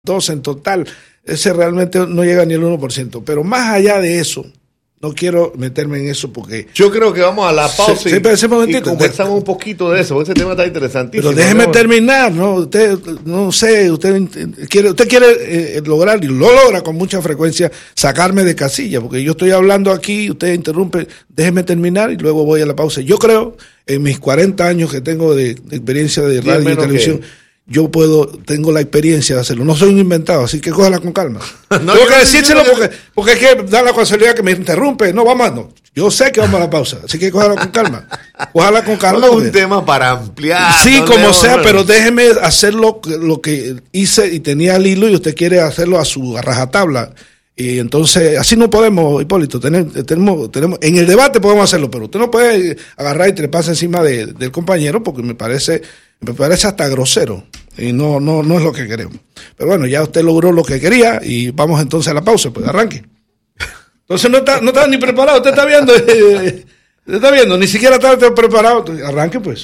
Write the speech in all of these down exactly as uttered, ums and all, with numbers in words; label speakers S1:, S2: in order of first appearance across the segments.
S1: dos en total, ese realmente no llega ni el uno por ciento. Pero más allá de eso, no quiero meterme en eso porque...
S2: Yo creo que vamos a la pausa
S1: sí,
S2: y,
S1: sí, pero ese momentito,
S2: y conversamos un poquito de eso, porque ese tema está interesantísimo.
S1: Pero déjeme
S2: ¿no?
S1: terminar, ¿no? Usted, no sé, usted quiere, usted quiere eh, lograr, y lo logra con mucha frecuencia, sacarme de casilla, porque yo estoy hablando aquí, usted interrumpe, déjeme terminar y luego voy a la pausa. Yo creo, en mis cuarenta años que tengo de, de experiencia de radio y televisión, que... yo puedo, tengo la experiencia de hacerlo. No soy un inventado, así que cójala con calma. No, tengo que decírselo porque, porque es que da la casualidad que me interrumpe. No, vamos, no. Yo sé que vamos a la pausa, así que cójala con calma. Cójala con calma.
S2: No es un tema para ampliar.
S1: Sí,
S2: no
S1: como
S2: leo,
S1: sea,
S2: no.
S1: Pero déjeme hacer lo, lo que hice y tenía el hilo y usted quiere hacerlo a su a rajatabla. Y entonces, así no podemos, Hipólito. Tenemos, tenemos, tenemos, en el debate podemos hacerlo, pero usted no puede agarrar y treparse encima de, del compañero porque me parece, me parece hasta grosero. Y no, no, no es lo que queremos. Pero bueno, ya usted logró lo que quería y vamos entonces a la pausa, pues arranque. Entonces no está, no está ni preparado, usted está viendo, eh, usted está viendo, ni siquiera está preparado. Arranque pues.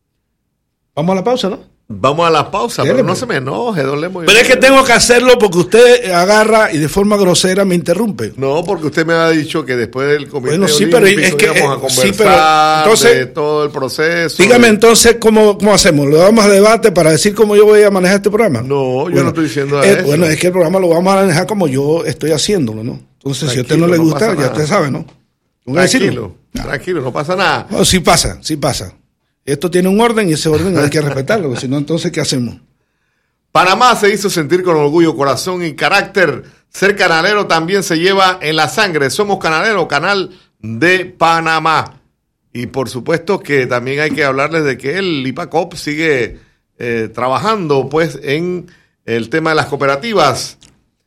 S1: Vamos a la pausa, ¿no?
S2: Vamos a la pausa,
S1: Dele,
S2: pero no
S1: pues.
S2: se me enoje, don Lemo.
S1: Pero es que tengo que hacerlo porque usted agarra y de forma grosera me interrumpe.
S2: No, porque usted me ha dicho que después del comité
S1: bueno, sí,
S2: olímpico
S1: pero es que,
S2: íbamos a conversar
S1: sí, pero entonces,
S2: de todo el proceso.
S1: Dígame
S2: de...
S1: entonces cómo, cómo hacemos. ¿Lo vamos a debate para decir cómo yo voy a manejar este programa?
S2: No, yo
S1: bueno,
S2: no estoy diciendo
S1: eh,
S2: eso.
S1: Bueno, es que el programa lo vamos a manejar como yo estoy haciéndolo, ¿no? Entonces, tranquilo, si a usted no le gusta, no ya usted sabe, ¿no?
S2: Tranquilo, tranquilo, no pasa nada.
S1: No, sí pasa, sí pasa. Esto tiene un orden y ese orden hay que respetarlo, si no, entonces, ¿qué hacemos?
S2: Panamá se hizo sentir con orgullo, corazón y carácter. Ser canalero también se lleva en la sangre. Somos Canalero, canal de Panamá. Y por supuesto que también hay que hablarles de que el IPACOP sigue eh, trabajando pues en el tema de las cooperativas.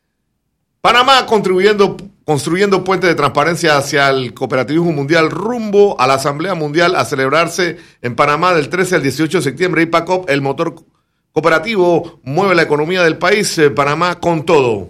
S2: Panamá contribuyendo, construyendo puentes de transparencia hacia el cooperativismo mundial rumbo a la Asamblea Mundial a celebrarse en Panamá del trece al dieciocho de septiembre. IPACOP, el motor cooperativo, mueve la economía del país. eh, Panamá con todo.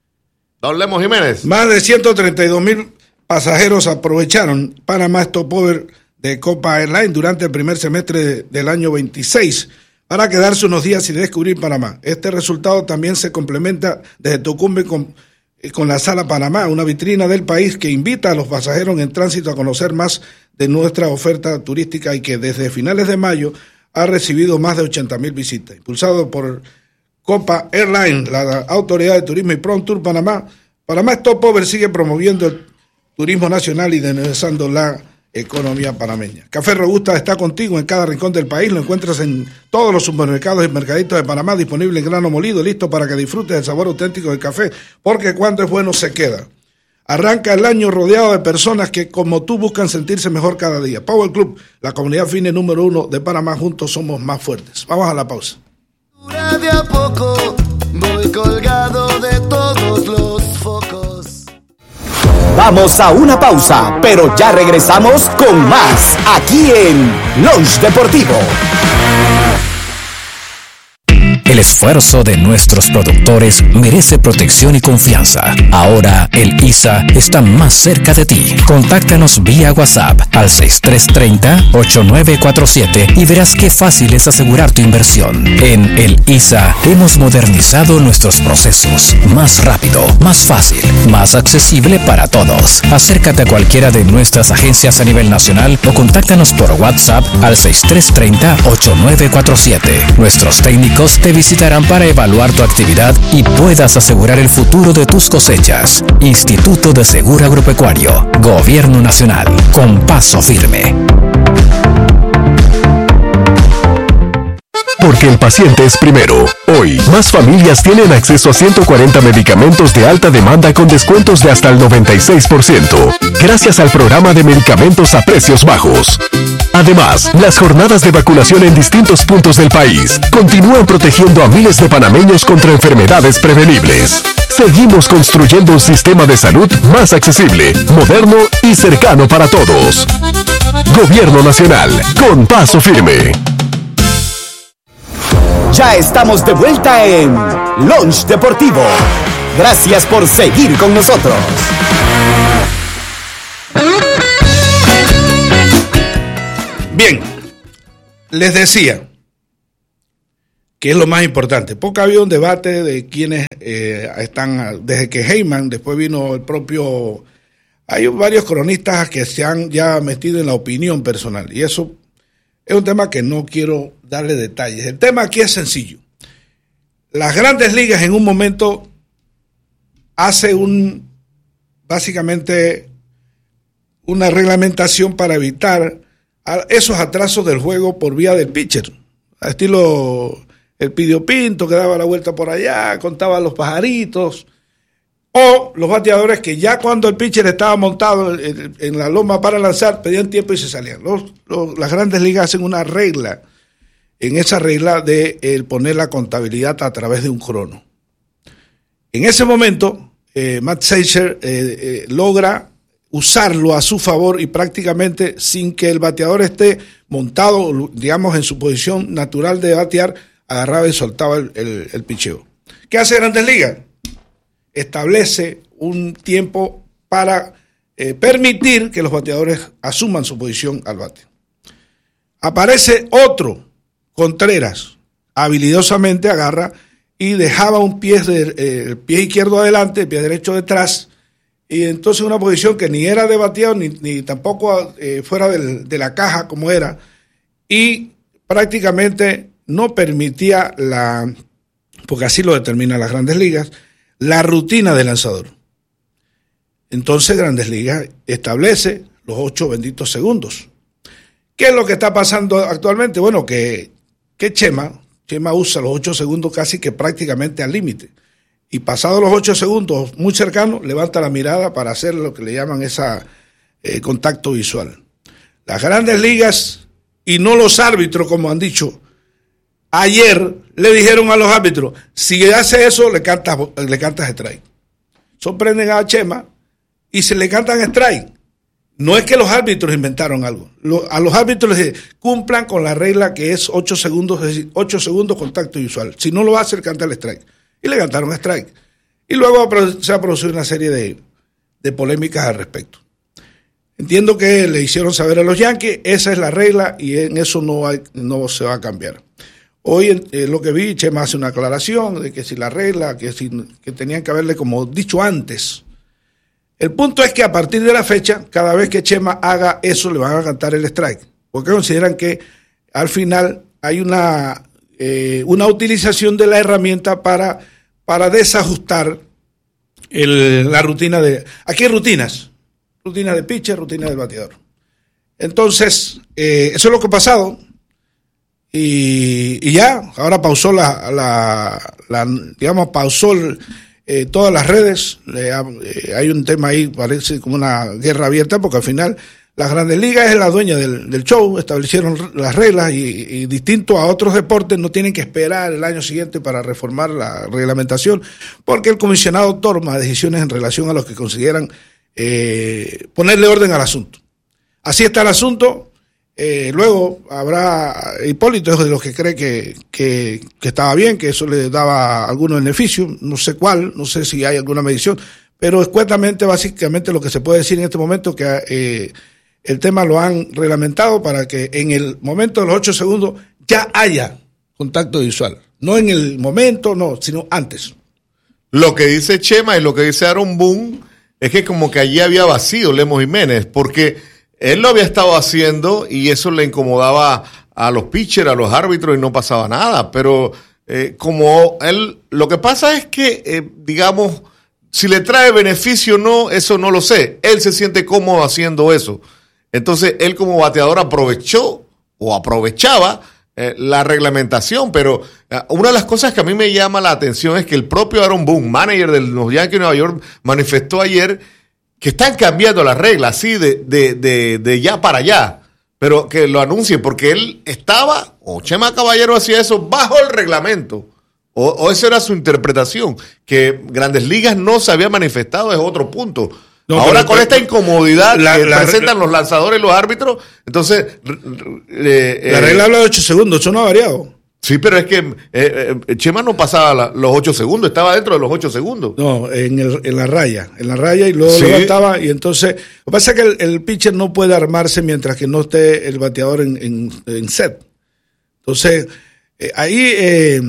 S2: Don Lemos Jiménez.
S1: Más de ciento treinta y dos mil pasajeros aprovecharon Panamá Stopover de Copa Airlines durante el primer semestre de, del año veintiséis para quedarse unos días y descubrir Panamá. Este resultado también se complementa desde Tocumen con, con la Sala Panamá, una vitrina del país que invita a los pasajeros en tránsito a conocer más de nuestra oferta turística y que desde finales de mayo ha recibido más de ochenta mil visitas. Impulsado por Copa Airlines, la Autoridad de Turismo y ProTour Panamá, Panamá Stopover sigue promoviendo el turismo nacional y dinamizando la economía panameña. Café Robusta está contigo en cada rincón del país. Lo encuentras en todos los supermercados y mercaditos de Panamá, disponible en grano molido, listo para que disfrutes del sabor auténtico del café, porque cuando es bueno se queda. Arranca el año rodeado de personas que, como tú, buscan sentirse mejor cada día. Power Club, la comunidad fitness número uno de Panamá. Juntos somos más fuertes. Vamos a la pausa.
S3: De a poco voy colgado de todos los focos.
S4: Vamos a una pausa, pero ya regresamos con más aquí en Lunch Deportivo. El esfuerzo de nuestros productores merece protección y confianza. Ahora el I S A está más cerca de ti. Contáctanos vía WhatsApp al seis tres tres cero, ocho nueve cuatro siete y verás qué fácil es asegurar tu inversión. En el I S A hemos modernizado nuestros procesos. Más rápido, más fácil, más accesible para todos. Acércate a cualquiera de nuestras agencias a nivel nacional o contáctanos por WhatsApp al seis tres tres cero, ocho nueve cuatro siete. Nuestros técnicos te visitarán para evaluar tu actividad y puedas asegurar el futuro de tus cosechas. Instituto de Seguro Agropecuario, Gobierno Nacional, con paso firme.
S5: Porque el paciente es primero. Hoy, más familias tienen acceso a ciento cuarenta medicamentos de alta demanda con descuentos de hasta el noventa y seis por ciento, gracias al programa de medicamentos a precios bajos. Además, las jornadas de vacunación en distintos puntos del país continúan protegiendo a miles de panameños contra enfermedades prevenibles. Seguimos construyendo un sistema de salud más accesible, moderno y cercano para todos. Gobierno Nacional, con paso firme.
S4: Ya estamos de vuelta en Lunch Deportivo. Gracias por seguir con nosotros.
S1: Bien, les decía, que es lo más importante, porque había un debate de quienes eh, están, desde que Heyman, después vino el propio, hay varios cronistas que se han ya metido en la opinión personal, y eso es un tema que no quiero darle detalles. El tema aquí es sencillo. Las Grandes Ligas en un momento hace un, básicamente, una reglamentación para evitar esos atrasos del juego por vía del pitcher, a estilo el Pidio Pinto que daba la vuelta por allá, contaba los pajaritos, o los bateadores que ya cuando el pitcher estaba montado en, en la loma para lanzar, pedían tiempo y se salían. Los, los, las Grandes Ligas hacen una regla, en esa regla de el poner la contabilidad a través de un crono. En ese momento, eh, Matt Seicher eh, eh, logra usarlo a su favor y prácticamente sin que el bateador esté montado, digamos, en su posición natural de batear, agarraba y soltaba el, el, el picheo. ¿Qué hace Grandes Ligas? Establece un tiempo para eh, permitir que los bateadores asuman su posición al bate. Aparece otro, Contreras, habilidosamente agarra y dejaba un pie, de, eh, el pie izquierdo adelante, el pie derecho detrás, y entonces una posición que ni era de bateado ni, ni tampoco eh, fuera del, de la caja como era, y prácticamente no permitía la, porque así lo determinan las Grandes Ligas, la rutina del lanzador. Entonces Grandes Ligas establece los ocho benditos segundos. ¿Qué es lo que está pasando actualmente? Bueno, que, que Chema, Chema usa los ocho segundos casi que prácticamente al límite. Y pasados los ocho segundos, muy cercano, levanta la mirada para hacer lo que le llaman esa eh, contacto visual. Las Grandes Ligas, y no los árbitros, como han dicho, ayer le dijeron a los árbitros, si hace eso, le cantas, le cantas strike. Sorprenden a Chema y se le cantan strike. No es que los árbitros inventaron algo. Lo, a los árbitros les dicen, cumplan con la regla que es ocho segundos, es decir, ocho segundos contacto visual. Si no lo hace, le canta el strike. Y le cantaron strike. Y luego se ha producido una serie de, de polémicas al respecto. Entiendo que le hicieron saber a los Yankees, esa es la regla y en eso no, hay, no se va a cambiar. Hoy eh, lo que vi, Chema hace una aclaración de que si la regla, que, si, que tenían que haberle como dicho antes. El punto es que a partir de la fecha, cada vez que Chema haga eso, le van a cantar el strike. Porque consideran que al final hay una, eh, una utilización de la herramienta para, para desajustar el, la rutina de... Aquí hay rutinas. Rutina de pitcher, rutina del bateador. Entonces, eh, eso es lo que ha pasado. Y, y ya, ahora pausó la, la, la digamos, pausó el, eh, todas las redes. Eh, hay un tema ahí, parece como una guerra abierta, porque al final las Grandes Ligas es la dueña del, del show, establecieron las reglas y, y distinto a otros deportes no tienen que esperar el año siguiente para reformar la reglamentación, porque el comisionado toma decisiones en relación a los que consideran eh, ponerle orden al asunto. Así está el asunto. Eh, luego habrá, Hipólito es de los que cree que, que, que estaba bien, que eso le daba algunos beneficios, no sé cuál, no sé si hay alguna medición, pero escuetamente, básicamente lo que se puede decir en este momento que eh, el tema lo han reglamentado para que en el momento de los ocho segundos ya haya contacto visual, no en el momento, no, sino antes.
S2: Lo que dice Chema y lo que dice Aaron Boone es que como que allí había vacío Lemos Jiménez, porque él lo había estado haciendo y eso le incomodaba a los pitchers, a los árbitros y no pasaba nada. Pero eh, como él, lo que pasa es que, eh, digamos, si le trae beneficio o no, eso no lo sé. Él se siente cómodo haciendo eso. Entonces, él como bateador aprovechó o aprovechaba eh, la reglamentación. Pero eh, una de las cosas que a mí me llama la atención es que el propio Aaron Boone, manager de los Yankees de Nueva York, manifestó ayer que están cambiando las reglas, así de, de, de, de ya para allá, pero que lo anuncien, porque él estaba, o Chema Caballero hacía eso, bajo el reglamento, o, o esa era su interpretación, que Grandes Ligas no se había manifestado, es otro punto. No, ahora con esta incomodidad la, que la, presentan la, los lanzadores y los árbitros, entonces...
S1: Eh, la regla habla de ocho segundos, eso no ha variado.
S2: Sí, pero es que eh, eh, Chema no pasaba la, los ocho segundos, estaba dentro de los ocho segundos.
S1: No, en, el, en la raya, en la raya y luego sí. levantaba y entonces... Lo que pasa es que el, el pitcher no puede armarse mientras que no esté el bateador en, en, en set. Entonces, Eh, ahí, eh,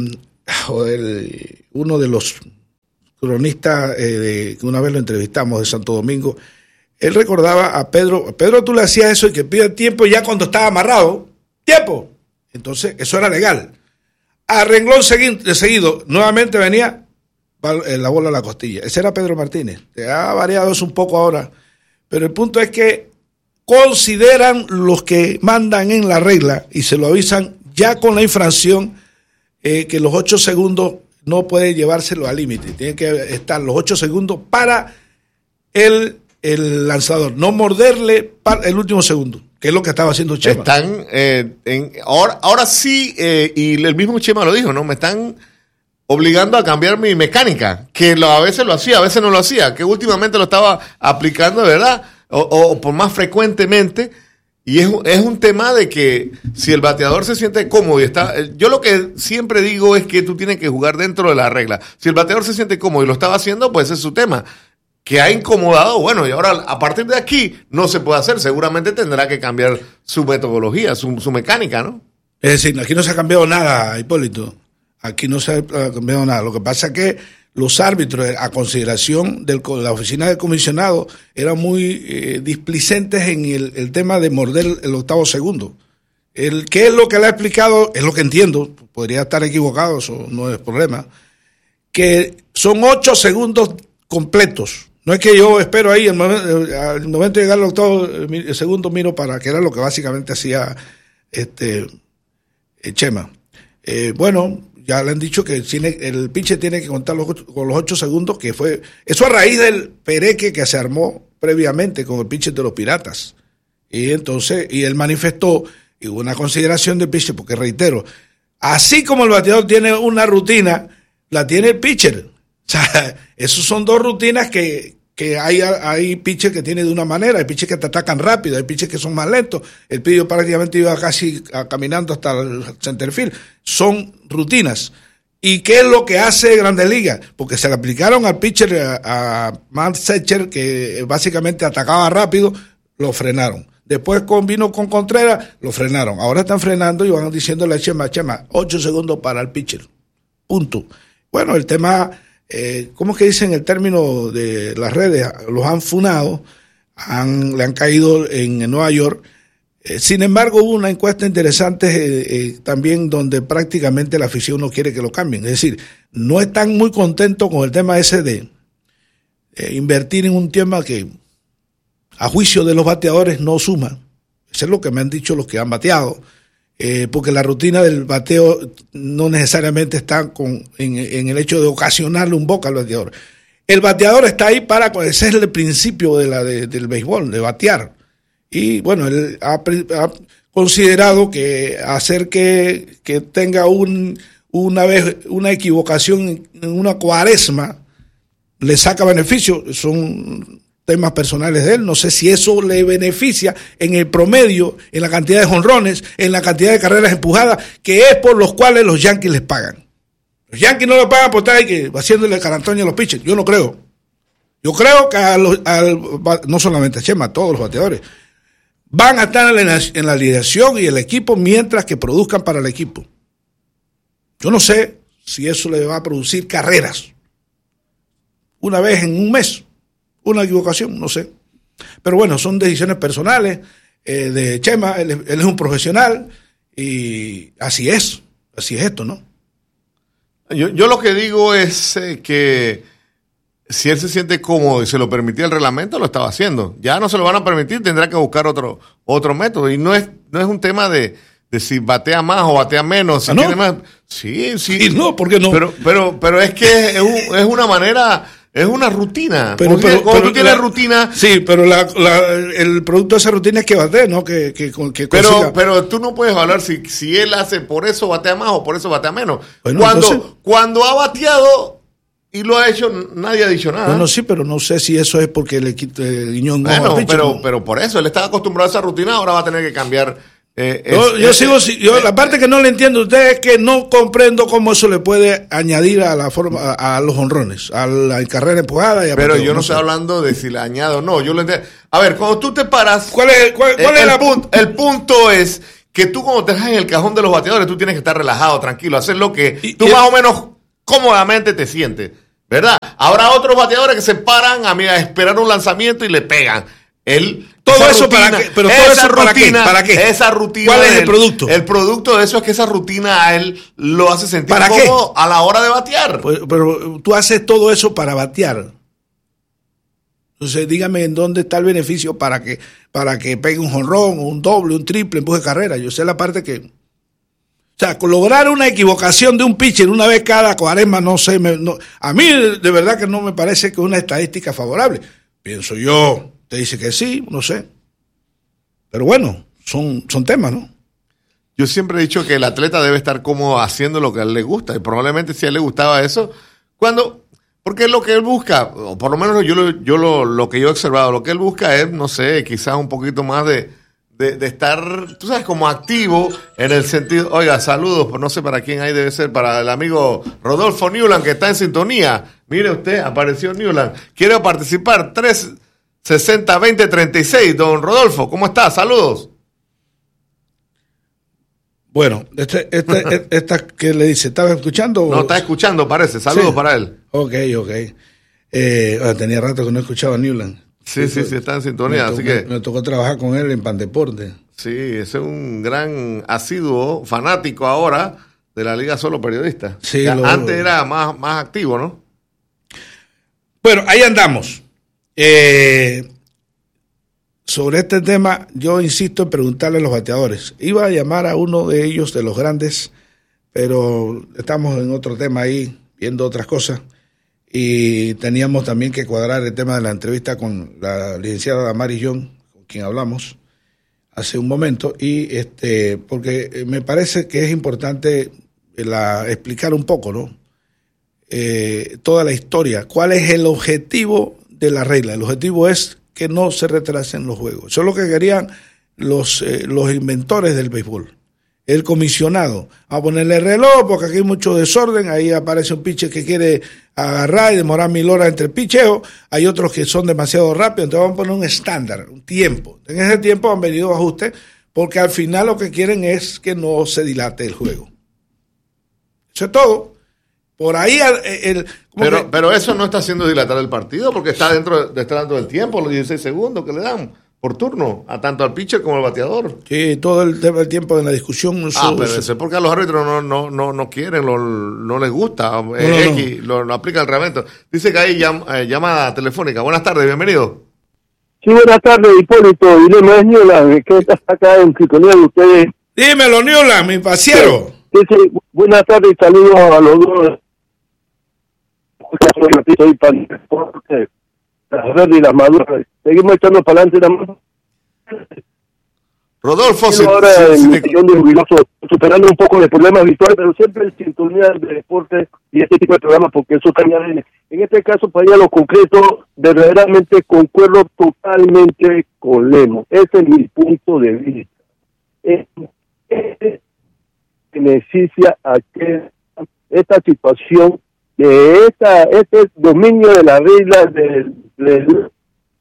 S1: joder, uno de los cronistas eh, de, que una vez lo entrevistamos de Santo Domingo, él recordaba a Pedro, Pedro tú le hacías eso y que pide tiempo ya cuando estaba amarrado, tiempo. Entonces, eso era legal. A renglón segui- seguido, nuevamente venía la bola a la costilla. Ese era Pedro Martínez. Se ha variado eso un poco ahora, pero el punto es que consideran los que mandan en la regla y se lo avisan ya con la infracción eh, que los ocho segundos no puede llevárselo al límite. Tienen que estar los ocho segundos para el, el lanzador, no morderle para el último segundo, que es lo que estaba haciendo Chema.
S2: Están, eh, en, ahora, ahora sí, eh, y el mismo Chema lo dijo, ¿no? Me están obligando a cambiar mi mecánica, que lo, a veces lo hacía, a veces no lo hacía, que últimamente lo estaba aplicando de verdad, o, o por más frecuentemente, y es, es un tema de que si el bateador se siente cómodo y está, yo lo que siempre digo es que tú tienes que jugar dentro de la regla. Si el bateador se siente cómodo y lo estaba haciendo, pues es su tema. Que ha incomodado, bueno, y ahora a partir de aquí no se puede hacer, seguramente tendrá que cambiar su metodología, su, su mecánica, ¿no?
S1: Es decir, aquí no se ha cambiado nada, Hipólito. Aquí no se ha cambiado nada. Lo que pasa es que los árbitros, a consideración de la oficina del comisionado, eran muy eh, displicentes en el, el tema de morder el octavo segundo. El, ¿Qué es lo que le ha explicado? Es lo que entiendo, podría estar equivocado, eso no es problema, que son ocho segundos completos. No es que yo espero ahí, al momento, al momento de llegar al octavo el segundo miro para, que era lo que básicamente hacía este Chema. Eh, bueno, ya le han dicho que tiene, el pitcher tiene que contar los, con los ocho segundos, que fue eso a raíz del pereque que se armó previamente con el pitcher de los Piratas. Y entonces, y él manifestó y hubo una consideración del pitcher, porque reitero, así como el bateador tiene una rutina, la tiene el pitcher. O sea, esos son dos rutinas que, que hay, hay pitchers que tienen de una manera, hay pitchers que te atacan rápido, hay pitchers que son más lentos, el pillo prácticamente iba casi a, caminando hasta el centerfield. Son rutinas. ¿Y qué es lo que hace Grandes Ligas? Porque se le aplicaron al pitcher, a, a Matt Setcher, que básicamente atacaba rápido, lo frenaron. Después con, vino con Contreras, lo frenaron. Ahora están frenando y van diciéndole a Chema, Chema, ocho segundos para el pitcher. Punto. Bueno, el tema, eh, ¿cómo es que dicen el término de las redes? Los han funado, han, le han caído en, en Nueva York. Eh, sin embargo, hubo una encuesta interesante eh, eh, también donde prácticamente la afición no quiere que lo cambien. Es decir, no están muy contentos con el tema ese de eh, invertir en un tema que a juicio de los bateadores no suma. Eso es lo que me han dicho los que han bateado, eh, porque la rutina del bateo no necesariamente está con, en, en el hecho de ocasionarle un boca al bateador. El bateador está ahí para, ese es el principio de la, de, del béisbol, de batear. Y bueno, él ha, ha considerado que hacer que, que tenga un, una vez una equivocación en una cuaresma le saca beneficio. Son temas personales de él, no sé si eso le beneficia en el promedio, en la cantidad de jonrones, en la cantidad de carreras empujadas, que es por los cuales los Yankees les pagan. Los Yankees no le pagan por estar ahí que haciéndole carantoña a los pitchers. Yo no creo. Yo creo que a los, al, no solamente a Chema, a todos los bateadores van a estar en la, en la alineación y el equipo mientras que produzcan para el equipo. Yo no sé si eso le va a producir carreras una vez en un mes. Una equivocación, no sé. Pero bueno, son decisiones personales eh, de Chema, él, él es un profesional y así es, así es esto, ¿no?
S2: Yo, yo lo que digo es eh, que si él se siente cómodo y se lo permitía el reglamento, lo estaba haciendo. Ya no se lo van a permitir, tendrá que buscar otro otro método. Y no es no es un tema de, de si batea más o batea menos. Si
S1: ¿Ah, no?
S2: tiene más. Sí, sí.
S1: Y no, ¿por qué no?
S2: Pero, pero, pero es que es, un, es una manera... Es una rutina.
S1: Pero,
S2: Porque
S1: pero,
S2: cuando
S1: pero
S2: tú tienes
S1: la,
S2: rutina.
S1: Sí, pero la, la, el producto de esa rutina es que bate, ¿no? Que, que, que
S2: pero,
S1: consiga.
S2: pero tú no puedes hablar si, si él hace por eso batea más o por eso batea menos.
S1: Bueno,
S2: cuando,
S1: entonces,
S2: cuando ha bateado y lo ha hecho, nadie ha dicho nada.
S1: Bueno, sí, pero no sé si eso es porque le quita el guiñón.
S2: Bueno,
S1: pitcher,
S2: pero,
S1: ¿no?
S2: pero por eso él estaba acostumbrado a esa rutina, ahora va a tener que cambiar. Eh,
S1: yo,
S2: es,
S1: yo
S2: es,
S1: sigo,
S2: es,
S1: yo, la parte que no le entiendo a usted es que no comprendo cómo eso le puede añadir a la forma, a, a los honrones, a la carrera empujada. Y a
S2: pero
S1: bateo,
S2: yo no, no estoy sé. hablando de si le añado o no. Yo lo entiendo. A ver, cuando tú te paras.
S1: ¿Cuál es, cuál, cuál
S2: el,
S1: es
S2: el
S1: la
S2: punto? El punto es que tú cuando te dejas en el cajón de los bateadores, tú tienes que estar relajado, tranquilo, hacer lo que
S1: y,
S2: tú
S1: y
S2: más
S1: el...
S2: o menos cómodamente te sientes, ¿verdad? Habrá otros bateadores que se paran a, a esperar un lanzamiento y le pegan. Él,
S1: todo eso rutina, para qué, pero todo eso para
S2: rutina,
S1: qué, para qué,
S2: esa rutina.
S1: ¿Cuál es el
S2: él,
S1: producto?
S2: El producto de eso es que esa rutina a él lo hace sentir
S1: ¿Para
S2: cómodo
S1: qué?
S2: a la hora de batear.
S1: Pues, pero tú haces todo eso para batear. Entonces dígame en dónde está el beneficio para que para que pegue un jonrón, un doble, un triple, empuje carrera. Yo sé la parte que, o sea, lograr una equivocación de un pitcher una vez cada cuaresma, no sé, me, no, a mí de verdad que no me parece que es una estadística favorable. Pienso yo. Te dice que sí, no sé. Pero bueno, son, son temas, ¿no?
S2: Yo siempre he dicho que el atleta debe estar cómodo haciendo lo que a él le gusta. Y probablemente si a él le gustaba eso, cuando, porque es lo que él busca, o por lo menos yo, lo, yo lo, lo que yo he observado, lo que él busca es, no sé, quizás un poquito más de, de, de estar, tú sabes, como activo en el sentido, oiga, saludos, pues no sé para quién hay, debe ser para el amigo Rodolfo Newland, que está en sintonía. Mire usted, apareció Newland. Quiere participar, tres sesenta veinte treinta y seis, don Rodolfo, ¿cómo está? Saludos.
S1: Bueno, este, este, esta que le dice, ¿estaba escuchando?
S2: No, está escuchando, parece. Saludos sí. para él.
S1: Ok, ok. Eh, tenía rato que no escuchaba a Newland.
S2: Sí, sí, sí, sí, está en sintonía,
S1: me
S2: así
S1: tocó,
S2: que...
S1: Me tocó trabajar con él en Pandeporte.
S2: Sí, ese es un gran asiduo, fanático ahora de la Liga Solo Periodista.
S1: Sí, lo...
S2: Antes era más, más activo, ¿no?
S1: Bueno, ahí andamos. Eh, sobre este tema, yo insisto en preguntarle a los bateadores. Iba a llamar a uno de ellos, de los grandes, pero estamos en otro tema ahí, viendo otras cosas. Y teníamos también que cuadrar el tema de la entrevista con la licenciada Damaris Young, con quien hablamos hace un momento, y este, porque me parece que es importante la, explicar un poco, ¿no? Eh, toda la historia. ¿Cuál es el objetivo de la regla? El objetivo es que no se retrasen los juegos. Eso es lo que querían los, eh, los inventores del béisbol. El comisionado, a ponerle reloj, porque aquí hay mucho desorden, ahí aparece un pitcher que quiere agarrar y demorar mil horas entre picheos, hay otros que son demasiado rápidos, entonces vamos a poner un estándar, un tiempo. En ese tiempo han venido ajustes, porque al final lo que quieren es que no se dilate el juego. Eso es todo. Por ahí el... el
S2: pero,
S1: que,
S2: pero eso no está haciendo dilatar el partido, porque está dentro de, está dentro del tiempo, los dieciséis segundos que le dan por turno, a tanto al pitcher como al bateador.
S1: Sí, todo el, el tiempo en la discusión.
S2: Ah,
S1: eso,
S2: pero
S1: eso.
S2: eso es porque a los árbitros no, no, no, no quieren, lo, no les gusta.
S1: No,
S2: eh,
S1: no,
S2: X, no. Lo, lo aplica el reglamento. Dice que hay llam, eh, llamada telefónica. Buenas tardes, bienvenido.
S6: Sí, buenas tardes, Hipólito. Y no es Newland, que está acá en sintonía de ustedes.
S1: Dímelo, Newland, mi pasiero.
S6: Sí, sí, buenas tardes y saludos a los dos. Soy para las verdes y las maduras. Seguimos echando para adelante.
S2: Rodolfo, si,
S6: ahora
S2: si,
S6: en
S2: si
S6: mi
S2: te...
S6: de jubiloso, superando un poco de problemas visuales, pero siempre en sintonía de deporte y este tipo de programas, porque eso añade. En este caso, para ir a lo concreto, verdaderamente concuerdo totalmente con Lemo. Ese es mi punto de vista. Es, es, beneficia a que esta situación de esta, este dominio de la regla del... del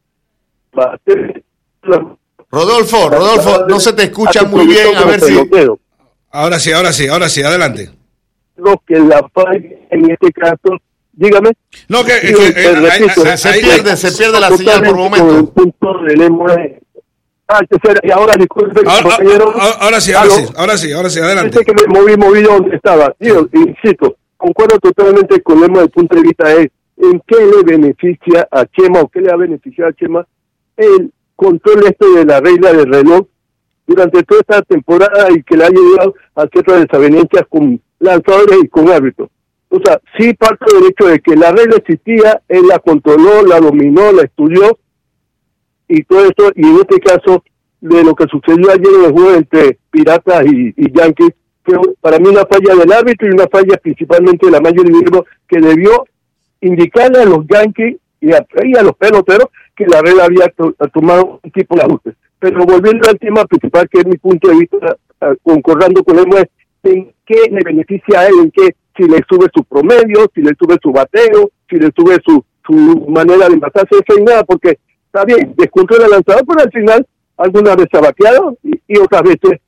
S2: Rodolfo, Rodolfo, no se te escucha muy bien, a ver si...
S1: Ahora sí, ahora sí, ahora sí, adelante.
S6: Lo que la falla en este caso, dígame.
S1: No, que,
S6: Digo,
S1: que, que
S6: repito,
S2: se, se pierde, se pierde la señal por un momento.
S6: El punto del emo es... Ah, y ahora disculpe,
S1: ahora,
S6: compañero.
S1: Ahora, ahora sí, ahora sí, ahora sí, ahora sí, adelante.
S6: Dice que me moví, moví donde estaba. Digo, insisto, concuerdo totalmente con Lemo desde el punto de vista es en qué le beneficia a Chema o qué le ha beneficiado a Chema el control este de la regla del reloj durante toda esta temporada y que le ha llevado a ciertas desavenencias con lanzadores y con árbitros. O sea, sí parte del hecho de que la regla existía, él la controló, la dominó, la estudió y todo esto, y en este caso de lo que sucedió ayer en el juego entre Piratas y, y Yankees, fue para mí una falla del árbitro y una falla principalmente de la Major League que debió indicarle a los Yankees y a, y a los peloteros que la regla había to, tomado un tipo de ajustes. Pero volviendo al tema principal, que es mi punto de vista, uh, concordando con él, es en qué le beneficia a él, en qué, si le sube su promedio, si le sube su bateo, si le sube su, su manera de matarse, eso y nada, porque está bien, descontrola el lanzador, pero al final algunas veces ha bateado y, y otras veces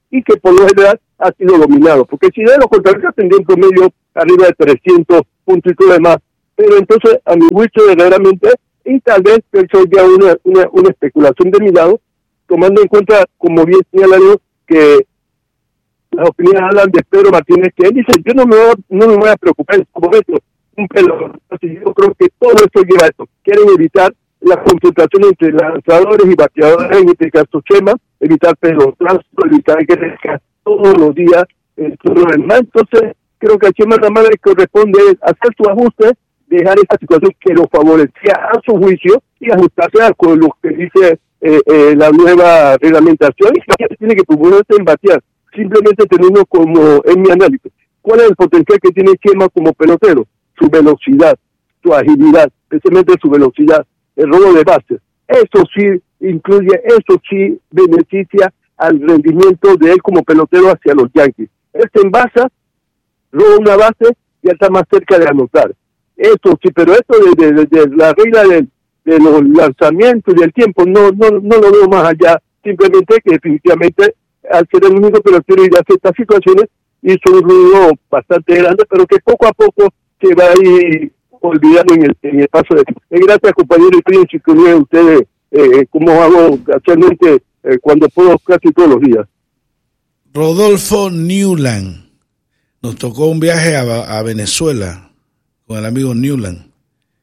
S6: y que por lo general ha sido dominado, porque si de lo contrario tendría un promedio arriba de trescientos puntos y todo demás, pero entonces a mi juicio verdaderamente, y tal vez eso ya una, una, una especulación de mi lado, tomando en cuenta, como bien señalaron, que las opiniones hablan de Pedro Martínez, que él dice, yo no me voy, no me voy a preocupar en este momento, un pelo, yo creo que todo esto lleva a esto, quieren evitar la concentración entre lanzadores y bateadores, en este caso Chema, evitar pelotazo, evitar que crezca todos los días el turno del mal. Entonces, creo que a Chema nada más le corresponde hacer su ajuste, dejar esa situación que lo favorecía a su juicio y ajustarse a con lo que dice eh, eh, la nueva reglamentación, y que tiene que proponerse en batear, simplemente teniendo como en mi análisis, ¿cuál es el potencial que tiene Chema como pelotero? Su velocidad, su agilidad, especialmente su velocidad, el robo de bases. Eso sí incluye, eso sí beneficia al rendimiento de él como pelotero hacia los Yankees. Él se envasa, roba una base y ya está más cerca de anotar. Eso sí, pero esto de, de, de, de la regla de, de los lanzamientos y del tiempo, no, no, no lo veo más allá. Simplemente que definitivamente al ser el único pelotero y de estas situaciones hizo un ruido bastante grande, pero que poco a poco se va a ir olvidando en el, en el paso de tiempo. Eh, gracias, compañero, y piden si conocen ustedes eh, como hago actualmente eh, cuando puedo casi todos los días.
S1: Rodolfo Newland. Nos tocó un viaje a, a Venezuela con el amigo Newland,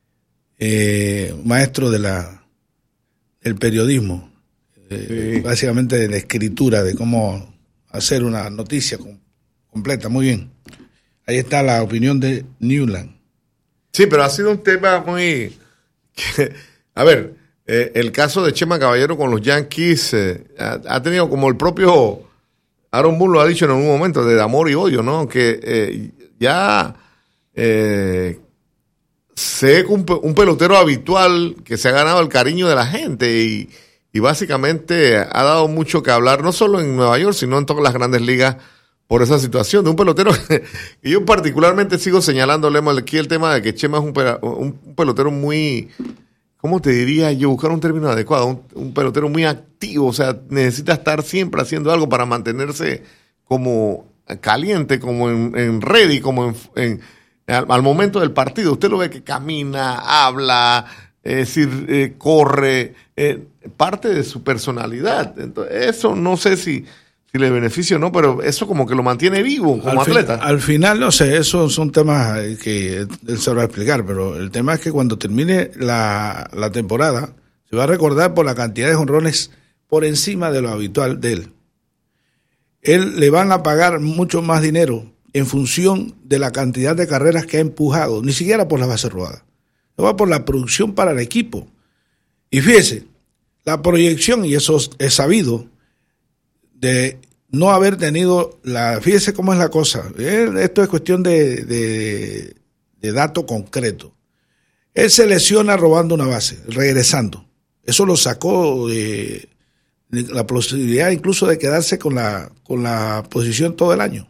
S1: eh, maestro de la del periodismo, eh, sí. Básicamente de la escritura, de cómo hacer una noticia com- completa. Muy bien. Ahí está la opinión de Newland.
S2: Sí, pero ha sido un tema muy... A ver, eh, el caso de Chema Caballero con los Yankees eh, ha, ha tenido, como el propio Aaron Boone lo ha dicho en algún momento, de amor y odio, ¿no? Que eh, ya eh, sé un, un pelotero habitual que se ha ganado el cariño de la gente y, y básicamente ha dado mucho que hablar, no solo en Nueva York, sino en todas las grandes ligas, por esa situación de un pelotero. Y yo particularmente sigo señalándole aquí el tema de que Chema es un, un, un pelotero muy, ¿cómo te diría yo? Buscar un término adecuado, un, un pelotero muy activo, o sea, necesita estar siempre haciendo algo para mantenerse como caliente, como en, en ready, como en, en al, al momento del partido. Usted lo ve que camina, habla, es decir, eh, corre, eh, parte de su personalidad. Entonces, eso no sé si... si le beneficia o no, pero eso como que lo mantiene vivo como
S1: al
S2: atleta.
S1: Fin, al final, no sé, esos son temas que él sabrá explicar, pero el tema es que cuando termine la, la temporada, se va a recordar por la cantidad de jonrones por encima de lo habitual de él. Él le van a pagar mucho más dinero en función de la cantidad de carreras que ha empujado, ni siquiera por las bases robadas. No va por la producción para el equipo. Y fíjese, la proyección, y eso es sabido, de no haber tenido la... Fíjese cómo es la cosa. Esto es cuestión de, de, de dato concreto. Él se lesiona robando una base, regresando. Eso lo sacó de, de la posibilidad incluso de quedarse con la, con la posición todo el año.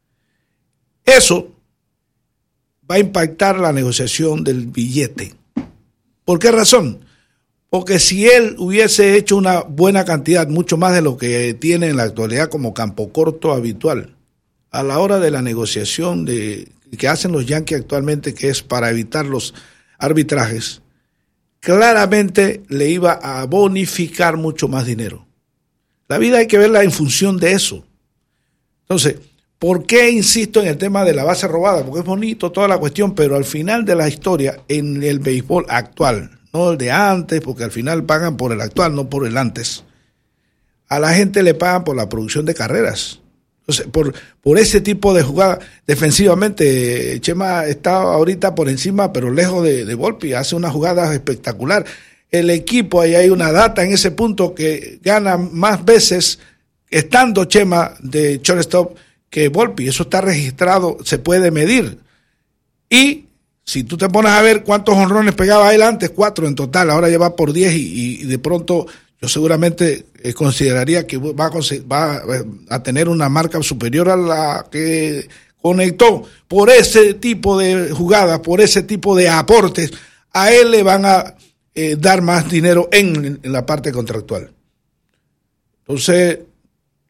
S1: Eso va a impactar la negociación del billete. ¿Por qué razón? Porque si él hubiese hecho una buena cantidad, mucho más de lo que tiene en la actualidad como campo corto habitual, a la hora de la negociación de, que hacen los Yankees actualmente, que es para evitar los arbitrajes, claramente le iba a bonificar mucho más dinero. La vida hay que verla en función de eso. Entonces, ¿por qué insisto en el tema de la base robada? Porque es bonito toda la cuestión, pero al final de la historia, en el béisbol actual, no el de antes, porque al final pagan por el actual, no por el antes. A la gente le pagan por la producción de carreras. Entonces, por, por ese tipo de jugada, defensivamente, Chema está ahorita por encima, pero lejos de, de Volpi, hace una jugada espectacular. El equipo, ahí hay una data en ese punto que gana más veces estando Chema de shortstop que Volpi. Eso está registrado, se puede medir. Y si tú te pones a ver cuántos jonrones pegaba él antes, cuatro en total, ahora ya va por diez y, y de pronto yo seguramente eh, consideraría que va a, va a tener una marca superior a la que conectó. Por ese tipo de jugadas, por ese tipo de aportes, a él le van a eh, dar más dinero en, en la parte contractual. Entonces,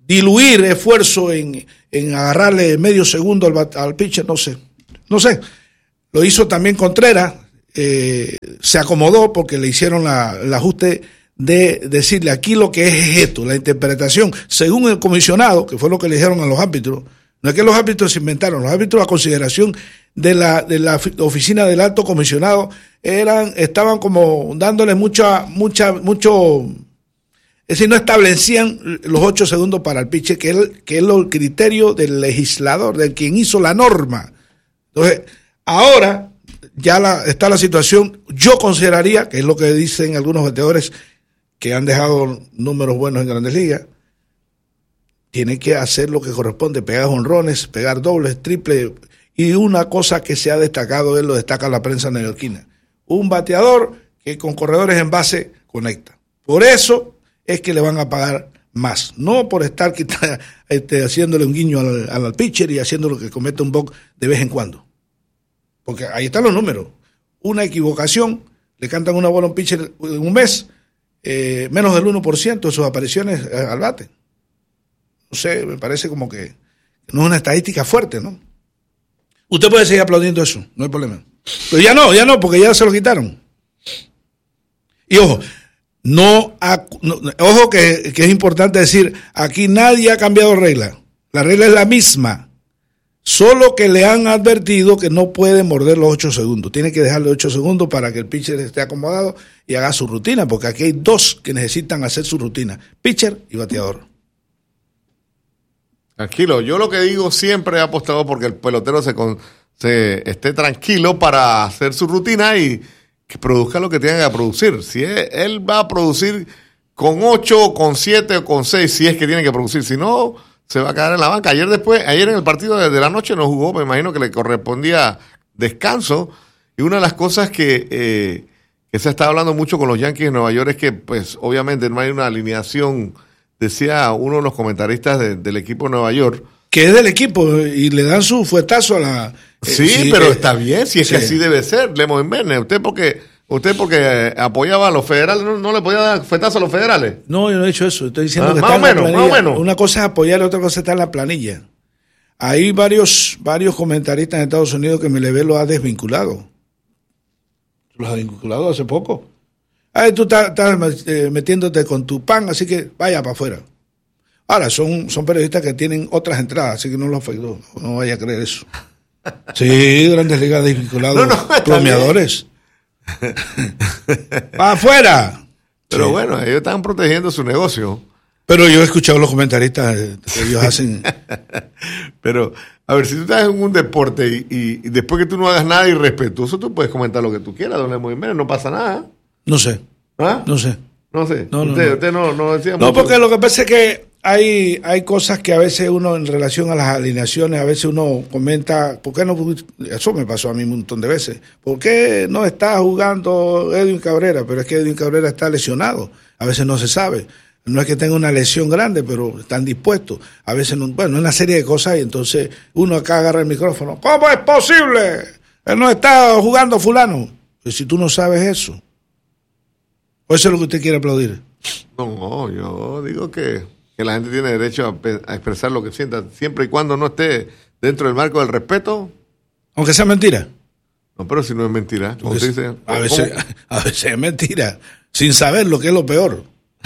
S1: diluir esfuerzo en, en agarrarle medio segundo al, al pitcher, no sé. No sé. Lo hizo también Contreras, eh, se acomodó porque le hicieron la, el ajuste de decirle aquí lo que es esto, la interpretación, según el comisionado, que fue lo que le dijeron a los árbitros. No es que los árbitros se inventaron, los árbitros a consideración de la de la oficina del alto comisionado eran estaban como dándole mucha mucha mucho, es decir, no establecían los ocho segundos para el pitcher, que es que es el criterio del legislador, de quien hizo la norma. Entonces, ahora ya la, está la situación, yo consideraría, que es lo que dicen algunos bateadores que han dejado números buenos en Grandes Ligas, tiene que hacer lo que corresponde, pegar jonrones, pegar dobles, triples, y una cosa que se ha destacado, él lo destaca la prensa neoyorquina, un bateador que con corredores en base conecta. Por eso es que le van a pagar más, no por estar este, haciéndole un guiño al, al pitcher y haciendo lo que comete un box de vez en cuando. Porque ahí están los números. Una equivocación, le cantan una bola a un pitcher en un mes, eh, menos del uno por ciento de sus apariciones eh, al bate. No sé, me parece como que no es una estadística fuerte, ¿no? Usted puede seguir aplaudiendo eso, no hay problema. Pero ya no, ya no, porque ya se lo quitaron. Y ojo, no, no ojo que, que es importante decir, aquí nadie ha cambiado regla. La regla es la misma. Solo que le han advertido que no puede morder los ocho segundos. Tiene que dejarle ocho segundos para que el pitcher esté acomodado y haga su rutina, porque aquí hay dos que necesitan hacer su rutina, pitcher y bateador.
S2: Tranquilo, yo lo que digo siempre he apostado porque el pelotero se, con, se esté tranquilo para hacer su rutina y que produzca lo que tenga que producir. Si es, él va a producir con ocho, con siete o con seis, si es que tiene que producir, si no, se va a quedar en la banca. Ayer después, ayer en el partido de, de la noche no jugó, me imagino que le correspondía descanso, y una de las cosas que, eh, que se está hablando mucho con los Yankees de Nueva York es que, pues, obviamente no hay una alineación, decía uno de los comentaristas de, del equipo de Nueva York.
S1: Que es del equipo, y le dan su fuetazo a la...
S2: Sí, eh, sí pero eh, está bien, si es sí. que así debe ser, Lemon Verne. Usted porque... Usted porque apoyaba a los federales, ¿no, no le podía dar fuetazo a los federales?
S1: No, yo no he dicho eso. Estoy diciendo
S2: ah,
S1: que
S2: más
S1: está
S2: o
S1: en
S2: menos,
S1: la
S2: más o menos.
S1: Una cosa es apoyar y otra cosa está en la planilla. Hay varios varios comentaristas en Estados Unidos que Melevés lo ha desvinculado. Los ha desvinculado hace poco. Ay, tú estás, estás eh, metiéndote con tu pan, así que vaya para afuera. Ahora, son, son periodistas que tienen otras entradas, así que no lo afectó. No vaya a creer eso. Sí, Grandes Ligas desvinculados,
S2: no, no,
S1: plomeadores. ¡Para afuera!
S2: Pero
S1: sí.
S2: Bueno, ellos están protegiendo su negocio.
S1: Pero yo he escuchado a los comentaristas que ellos hacen.
S2: Pero, a ver, si tú estás en un deporte y, y, y después que tú no hagas nada irrespetuoso, tú puedes comentar lo que tú quieras, don Lemon Jiménez, no pasa nada.
S1: No sé.
S2: ¿Ah?
S1: No sé.
S2: No sé.
S1: No, no,
S2: usted,
S1: no.
S2: usted no, no decía
S1: No,
S2: mucho.
S1: porque lo que pasa es que hay, hay cosas que a veces uno, en relación a las alineaciones, a veces uno comenta, ¿por qué no? Eso me pasó a mí un montón de veces. ¿Por qué no está jugando Edwin Cabrera? Pero es que Edwin Cabrera está lesionado. A veces no se sabe. No es que tenga una lesión grande, pero están dispuestos. A veces, no, bueno, una serie de cosas, y entonces uno acá agarra el micrófono. ¿Cómo es posible? Él no está jugando fulano. Pues si tú no sabes eso. ¿O eso es lo que usted quiere aplaudir?
S2: No, yo digo que, que la gente tiene derecho a, a expresar lo que sienta, siempre y cuando no esté dentro del marco del respeto.
S1: Aunque sea mentira.
S2: No, pero si no es mentira. Como usted dice,
S1: a, veces, a veces es mentira, sin saber lo que es lo peor.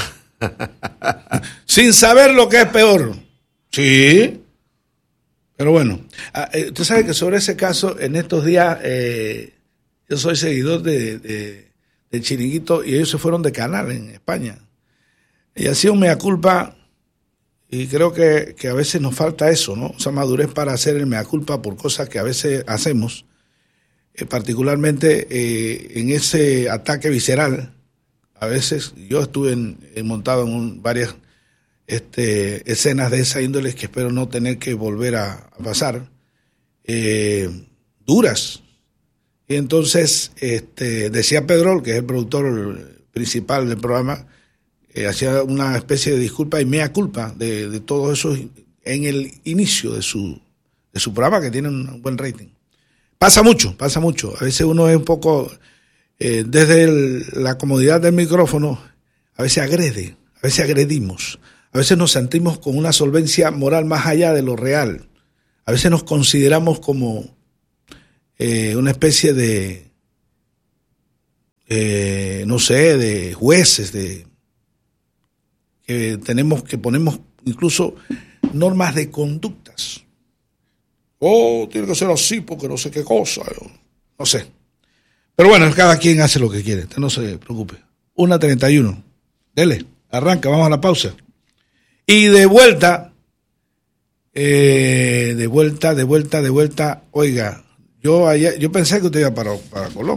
S1: Sin saber lo que es peor. Sí. Pero bueno, usted sabe que sobre ese caso, en estos días, eh, yo soy seguidor de, de, de Chiringuito, y ellos se fueron de canal en España. Y ha sido mea culpa, y creo que, que a veces nos falta eso, ¿no? O sea, madurez para hacer el mea culpa por cosas que a veces hacemos, eh, particularmente eh, en ese ataque visceral. A veces yo estuve en, en montado en un, varias este, escenas de esa índole que espero no tener que volver a, a pasar, eh, duras. Y entonces este, decía Pedrol, que es el productor principal del programa, eh, hacía una especie de disculpa y mea culpa de, de todo eso en el inicio de su, de su programa, que tiene un buen rating. Pasa mucho, pasa mucho. A veces uno es un poco... Eh, desde el, la comodidad del micrófono, a veces agrede, a veces agredimos, A veces nos sentimos con una solvencia moral más allá de lo real. A veces nos consideramos como eh, una especie de, eh, no sé, de jueces, de que tenemos, que ponemos incluso normas de conductas. Oh, tiene que ser así porque no sé qué cosa, no sé. Pero bueno, cada quien hace lo que quiere, usted no se preocupe. una treinta y uno, dele, arranca, vamos a la pausa. Y de vuelta, eh, de vuelta, de vuelta, de vuelta, oiga, yo ayer, yo pensé que usted iba para, para Colón.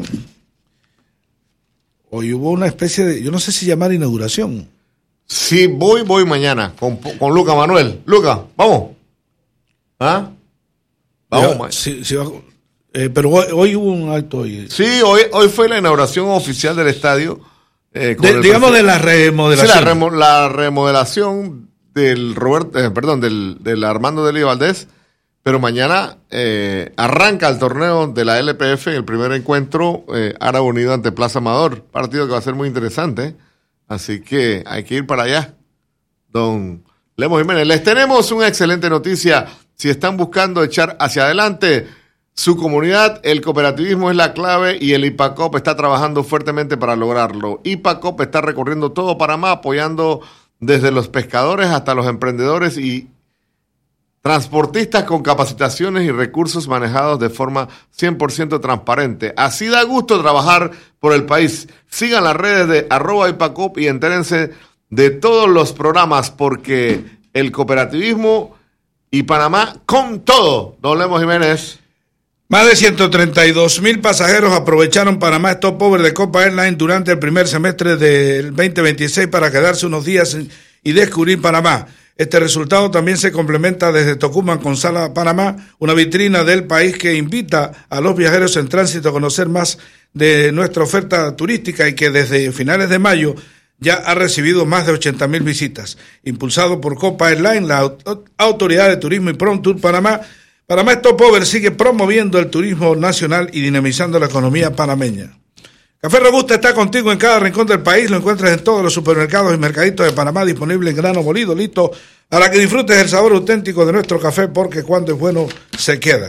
S1: Hoy hubo una especie de, yo no sé si llamar inauguración.
S2: Sí, voy, voy mañana con, con Luca Manuel. Luca, vamos. ¿Ah? Vamos,
S1: Yo, sí, sí, eh, pero hoy, hoy hubo un acto. Hoy.
S2: Sí, hoy, hoy fue la inauguración oficial del estadio. Eh,
S1: de, digamos de la remodelación.
S2: Sí, la, remo, la remodelación del Roberto, eh, perdón, del, del Armando Deli Valdés. Pero mañana eh, arranca el torneo de la L P F en el primer encuentro eh, Árabe Unido ante Plaza Amador. Partido que va a ser muy interesante. Así que hay que ir para allá. Don Lemos Jiménez, les tenemos una excelente noticia. Si están buscando echar hacia adelante su comunidad, el cooperativismo es la clave y el IPACOP está trabajando fuertemente para lograrlo. IPACOP está recorriendo todo Panamá, apoyando desde los pescadores hasta los emprendedores y transportistas con capacitaciones y recursos manejados de forma cien por ciento transparente. Así da gusto trabajar por el país. Sigan las redes de arroba IPACOP y entérense de todos los programas porque el cooperativismo y Panamá con todo. Don Lemos Jiménez.
S1: Más de ciento treinta y dos mil pasajeros aprovecharon Panamá Stopover de Copa Airlines durante el primer semestre del veinte veintiséis para quedarse unos días y descubrir Panamá. Este resultado también se complementa desde Tocumen con Sala Panamá, una vitrina del país que invita a los viajeros en tránsito a conocer más de nuestra oferta turística y que desde finales de mayo ya ha recibido más de ochenta mil visitas. Impulsado por Copa Airlines, la Autoridad de Turismo y ProTour Panamá, Panamá Stopover sigue promoviendo el turismo nacional y dinamizando la economía panameña. Café Robusta está contigo en cada rincón del país. Lo encuentras en todos los supermercados y mercaditos de Panamá, disponible en grano molido, listo para que disfrutes el sabor auténtico de nuestro café, porque cuando es bueno se queda.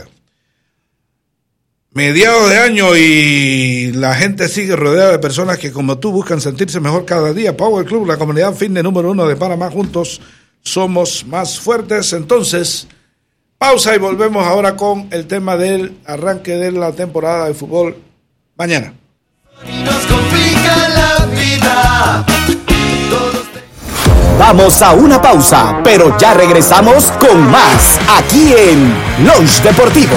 S1: Mediados de año y la gente sigue rodeada de personas que como tú buscan sentirse mejor cada día. Power Club, la comunidad fitness número uno de Panamá. Juntos somos más fuertes. Entonces, pausa y volvemos ahora con el tema del arranque de la temporada de fútbol mañana.
S3: Nos complica la vida. Todos te...
S7: Vamos a una pausa, pero ya regresamos con más aquí en Lunch Deportivo.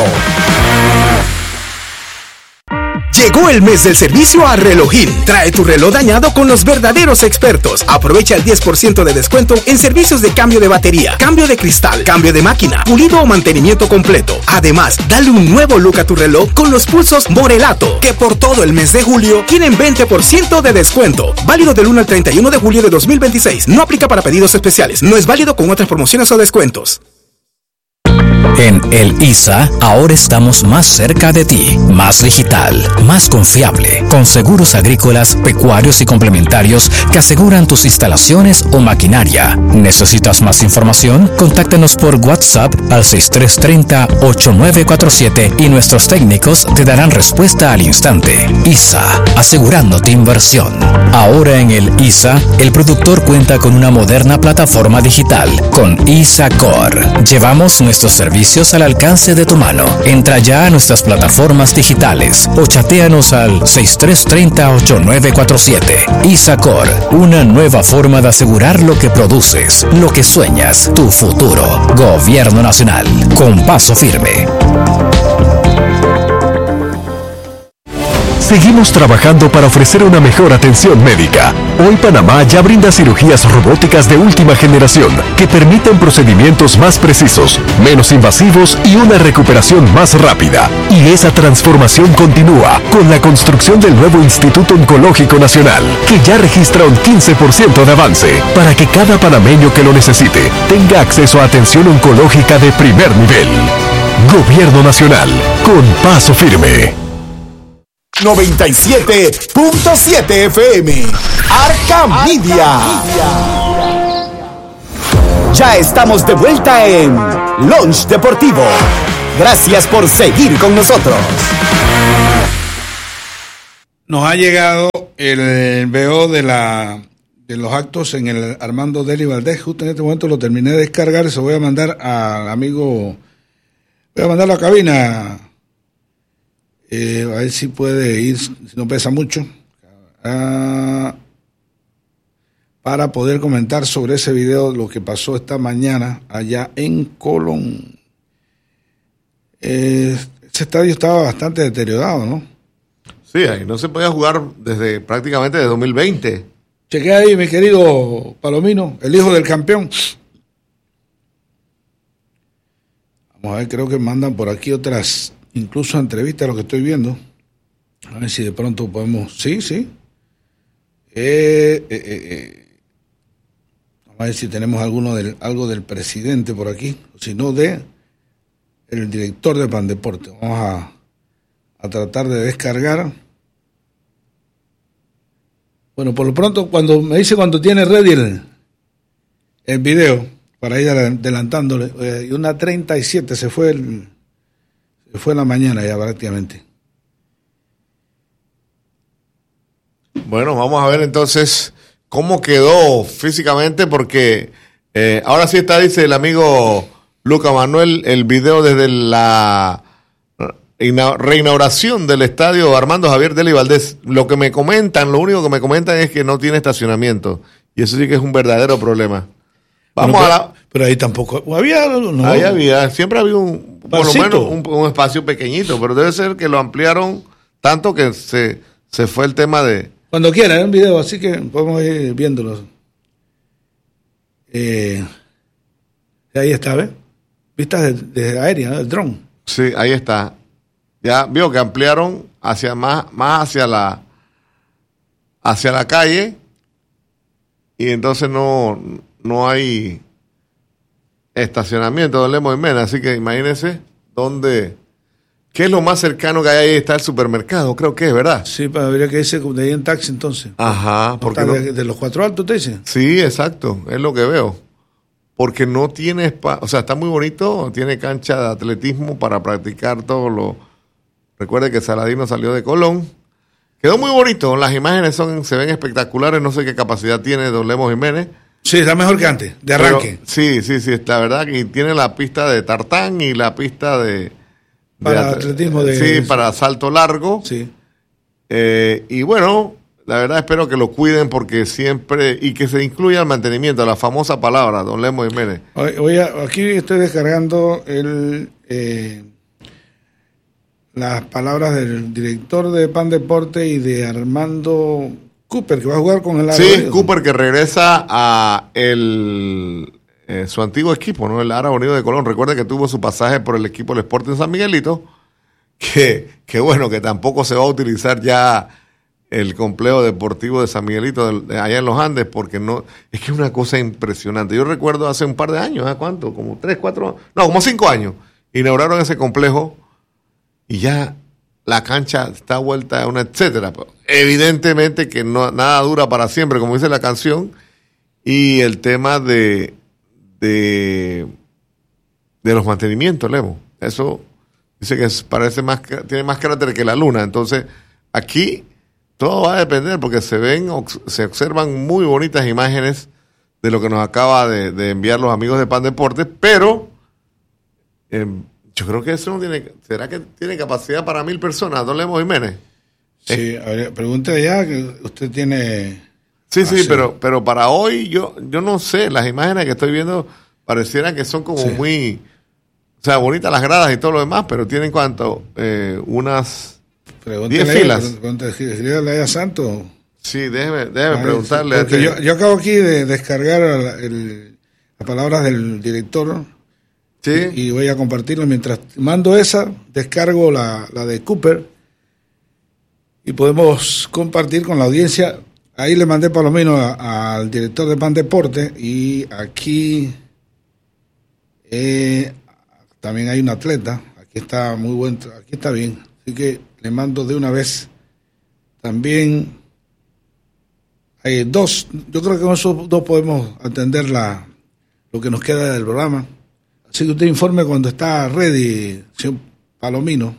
S7: Llegó el mes del servicio a Relojín. Trae tu reloj dañado con los verdaderos expertos. Aprovecha el diez por ciento de descuento en servicios de cambio de batería, cambio de cristal, cambio de máquina, pulido o mantenimiento completo. Además, dale un nuevo look a tu reloj con los pulsos Morelato, que por todo el mes de julio tienen veinte por ciento de descuento. Válido del uno al treinta y uno de julio de dos mil veintiséis. No aplica para pedidos especiales. No es válido con otras promociones o descuentos.
S4: En el I S A, ahora estamos más cerca de ti, más digital, más confiable, con seguros agrícolas, pecuarios y complementarios que aseguran tus instalaciones o maquinaria. ¿Necesitas más información? Contáctanos por WhatsApp al seis tres tres cero, ocho nueve cuatro siete y nuestros técnicos te darán respuesta al instante. I S A, asegurándote inversión. Ahora en el I S A, el productor cuenta con una moderna plataforma digital con I S A Core. Llevamos nuestros servicios al alcance de tu mano. Entra ya a nuestras plataformas digitales o chatéanos al seis tres tres cero, ocho nueve cuatro siete. I S A Core, una nueva forma de asegurar lo que produces, lo que sueñas, tu futuro. Gobierno Nacional, con paso firme.
S5: Seguimos trabajando para ofrecer una mejor atención médica. Hoy Panamá ya brinda cirugías robóticas de última generación que permiten procedimientos más precisos, menos invasivos y una recuperación más rápida. Y esa transformación continúa con la construcción del nuevo Instituto Oncológico Nacional, que ya registra un quince por ciento de avance para que cada panameño que lo necesite tenga acceso a atención oncológica de primer nivel. Gobierno Nacional, con paso firme.
S7: noventa y siete punto siete F M. Arca Media.
S8: Ya estamos de vuelta en Lunch Deportivo. Gracias por seguir con nosotros.
S1: Nos ha llegado el V O de la de los actos en el Armando Deli Valdés. Justo en este momento lo terminé de descargar. Se voy a mandar al amigo, voy a mandarlo a la cabina, eh, a ver si puede ir, si no pesa mucho, uh, para poder comentar sobre ese video, lo que pasó esta mañana allá en Colón. Eh, ese estadio estaba bastante deteriorado, ¿no?
S2: Sí, ahí no se podía jugar desde prácticamente de dos mil veinte.
S1: Chequea ahí, mi querido Palomino, el hijo del campeón. Vamos a ver, creo que mandan por aquí otras, incluso entrevistas, lo que estoy viendo. A ver si de pronto podemos... Sí, sí. Eh, eh, eh. Vamos a ver si tenemos alguno del, algo del presidente por aquí, si no de el director de Pandeporte. Vamos a, a tratar de descargar. Bueno, por lo pronto, cuando me dice cuando tiene ready el, el video, para ir adelantándole, eh, y una treinta y siete se fue el, se fue la mañana ya prácticamente.
S2: Bueno, vamos a ver entonces cómo quedó físicamente, porque eh, ahora sí está, dice el amigo Luca Manuel, el video desde la reinauguración del estadio Armando Javier Deli Valdés. Lo que me comentan, lo único que me comentan es que no tiene estacionamiento, y eso sí que es un verdadero problema. Vamos
S1: bueno, pero,
S2: a la...
S1: pero ahí tampoco había, no,
S2: ahí había, siempre había un, por lo
S1: Pasito.
S2: menos un, un espacio pequeñito, pero debe ser que lo ampliaron tanto que se, se fue el tema de...
S1: Cuando quiera, es un video, así que podemos ir viéndolo. Eh, ahí está, ¿ves? Vistas de, de aérea, ¿no? El dron.
S2: Sí, ahí está. Ya vio que ampliaron hacia más, más hacia la hacia la calle, y entonces no, no hay estacionamiento, don Lemos Jiménez, así que imagínense dónde, qué es lo más cercano que hay ahí. Está el supermercado, creo que es, ¿verdad?
S1: Sí, pero habría que irse de ahí en taxi entonces.
S2: Ajá, porque no,
S1: de, de los cuatro altos, ¿te dice?
S2: sí, exacto, es lo que veo. Porque no tiene espacio, o sea, está muy bonito, tiene cancha de atletismo para practicar todo lo... Recuerde que Saladino salió de Colón. Quedó muy bonito, las imágenes son, se ven espectaculares, no sé qué capacidad tiene don Lemos Jiménez.
S1: Sí, está mejor que antes, de arranque.
S2: Pero, sí, sí, sí, la verdad que tiene la pista de tartán y la pista de...
S1: Para
S2: de
S1: atletismo de...
S2: Sí, para salto largo.
S1: Sí.
S2: Eh, y bueno, la verdad espero que lo cuiden, porque siempre... Y que se incluya el mantenimiento, la famosa palabra, don Lemos Jiménez.
S1: Oye, aquí estoy descargando el... Eh, las palabras del director de Pan Deporte y de Armando Cooper, que va a jugar con el
S2: Sí,
S1: Unido.
S2: Cooper, que regresa a el, eh, su antiguo equipo, ¿no? El Ara Unido de Colón. Recuerda que tuvo su pasaje por el equipo del Sporting San Miguelito, que, que bueno, que tampoco se va a utilizar ya el complejo deportivo de San Miguelito de, de allá en los Andes, porque no, es que es una cosa impresionante. Yo recuerdo hace un par de años, ¿eh? ¿Cuánto? Como tres, cuatro, no, como cinco años, inauguraron ese complejo. Y ya la cancha está vuelta a una etcétera. Evidentemente que no, nada dura para siempre, como dice la canción. Y el tema de de, de los mantenimientos, Lemo. Eso dice que es, parece más, tiene más carácter que la luna. Entonces, aquí todo va a depender, porque se ven, se observan muy bonitas imágenes de lo que nos acaba de, de enviar los amigos de Pan Deportes, pero eh, yo creo que eso no tiene... ¿Será que tiene capacidad para mil personas, don Lemos Jiménez?
S1: Sí, a ver, pregunte ya que usted tiene...
S2: Sí,
S1: ah,
S2: sí, pero pero para hoy yo yo no sé, las imágenes que estoy viendo parecieran que son como
S1: sí.
S2: muy... O sea, bonitas las gradas y todo lo demás, pero tienen cuánto, eh, unas diez filas.
S1: Pregúntale a Santo.
S2: Sí, déjeme, déjeme
S1: Ay,
S2: preguntarle.
S1: sí, porque
S2: a
S1: yo,
S2: este...
S1: yo acabo aquí de descargar la, el, las palabras del director.
S2: Sí.
S1: Y, y voy a compartirlo. Mientras mando esa, descargo la, la de Cooper y podemos compartir con la audiencia. Ahí le mandé Palomino a, al director de Pan Deporte, y aquí eh, también hay un atleta. Aquí está muy bueno, aquí está bien. Así que le mando de una vez. También hay dos. Yo creo que con esos dos podemos atender la, lo que nos queda del programa. Así que usted informe cuando está ready, señor Palomino.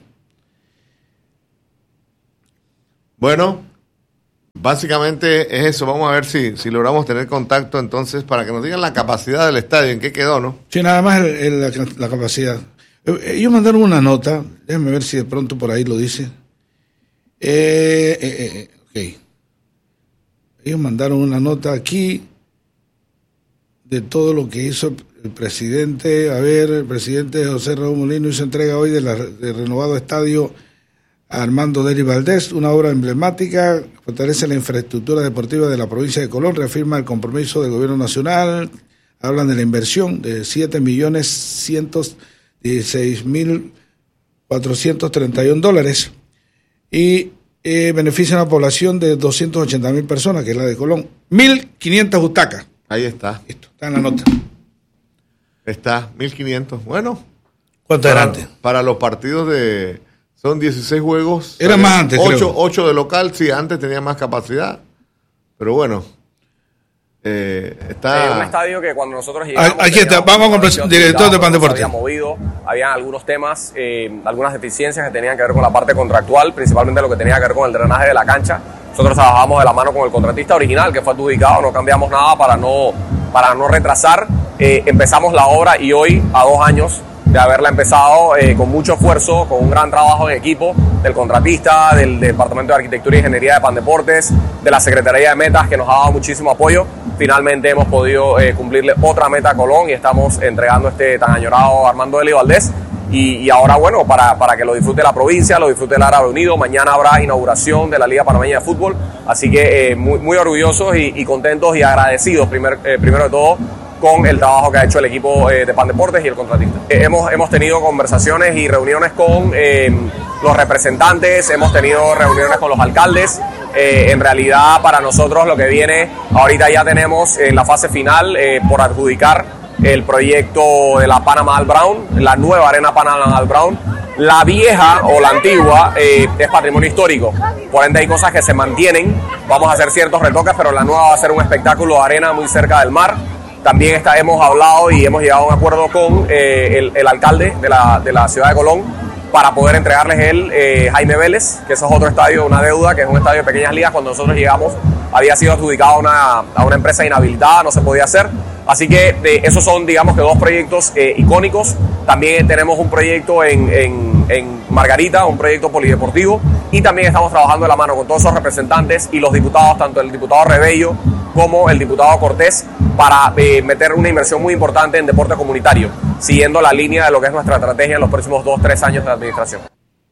S2: Bueno, básicamente es eso. Vamos a ver si, si logramos tener contacto entonces para que nos digan la capacidad del estadio, en qué quedó, ¿no?
S1: Sí, nada más el, el, la, la capacidad. Ellos mandaron una nota, déjenme ver si de pronto por ahí lo dice. Eh, eh, eh, ok. Ellos mandaron una nota aquí de todo lo que hizo el presidente. A ver, el presidente José Raúl Molino hizo entrega hoy del de renovado estadio Armando Deli Valdés, una obra emblemática, fortalece la infraestructura deportiva de la provincia de Colón, reafirma el compromiso del gobierno nacional, hablan de la inversión de siete millones ciento dieciséis mil cuatrocientos treinta y un dólares y eh, beneficia a una población de doscientas ochenta mil personas, que es la de Colón. mil quinientas butacas.
S2: Ahí está.
S1: Listo, está en la nota.
S2: Está, mil quinientos. Bueno.
S1: ¿Cuánto era antes?
S2: Para los partidos de... Son dieciséis juegos.
S1: Era más antes,
S2: ocho, ocho de local, sí, antes tenía más capacidad. Pero bueno. Eh, está...
S9: Es un estadio que cuando nosotros llegamos...
S1: Aquí está, vamos con el director de Pan Deporte.
S9: Se había movido, había algunos temas, eh, algunas deficiencias que tenían que ver con la parte contractual, principalmente lo que tenía que ver con el drenaje de la cancha. Nosotros trabajamos de la mano con el contratista original, que fue adjudicado, no cambiamos nada para no, para no retrasar. Eh, empezamos la obra y hoy, a dos años de haberla empezado, eh, con mucho esfuerzo, con un gran trabajo en equipo del contratista, del Departamento de Arquitectura e Ingeniería de Pan Deportes, de la Secretaría de Metas, que nos ha dado muchísimo apoyo. Finalmente hemos podido eh, cumplirle otra meta a Colón y estamos entregando este tan añorado Armando Deli Valdés. Y, y ahora, bueno, para, para que lo disfrute la provincia, lo disfrute el Árabe Unido. Mañana habrá inauguración de la Liga Panameña de Fútbol. Así que eh, muy, muy orgullosos y, y contentos y agradecidos, primer, eh, primero de todo, con el trabajo que ha hecho el equipo eh, de Pan Deportes y el contratista. Eh, hemos, hemos tenido conversaciones y reuniones con eh, los representantes, hemos tenido reuniones con los alcaldes. Eh, en realidad, para nosotros lo que viene, ahorita ya tenemos en la fase final eh, por adjudicar el proyecto de la Panama Al Brown, la nueva arena Panama Al Brown. La vieja o la antigua eh, es patrimonio histórico, por ende hay cosas que se mantienen. Vamos a hacer ciertos retoques, pero la nueva va a ser un espectáculo de arena muy cerca del mar. También está, hemos hablado y hemos llegado a un acuerdo con eh, el, el alcalde de la, de la ciudad de Colón para poder entregarles el eh, Jaime Vélez, que eso es otro estadio, una deuda, que es un estadio de pequeñas ligas. Cuando nosotros llegamos había sido adjudicado a una, a una empresa inhabilitada, no se podía hacer. Así que eh, esos son, digamos, que dos proyectos eh, icónicos. También tenemos un proyecto en, en, en Margarita, un proyecto polideportivo, y también estamos trabajando de la mano con todos esos representantes y los diputados, tanto el diputado Rebello como el diputado Cortés, para eh, meter una inversión muy importante en deporte comunitario, siguiendo la línea de lo que es nuestra estrategia en los próximos dos, tres años de administración.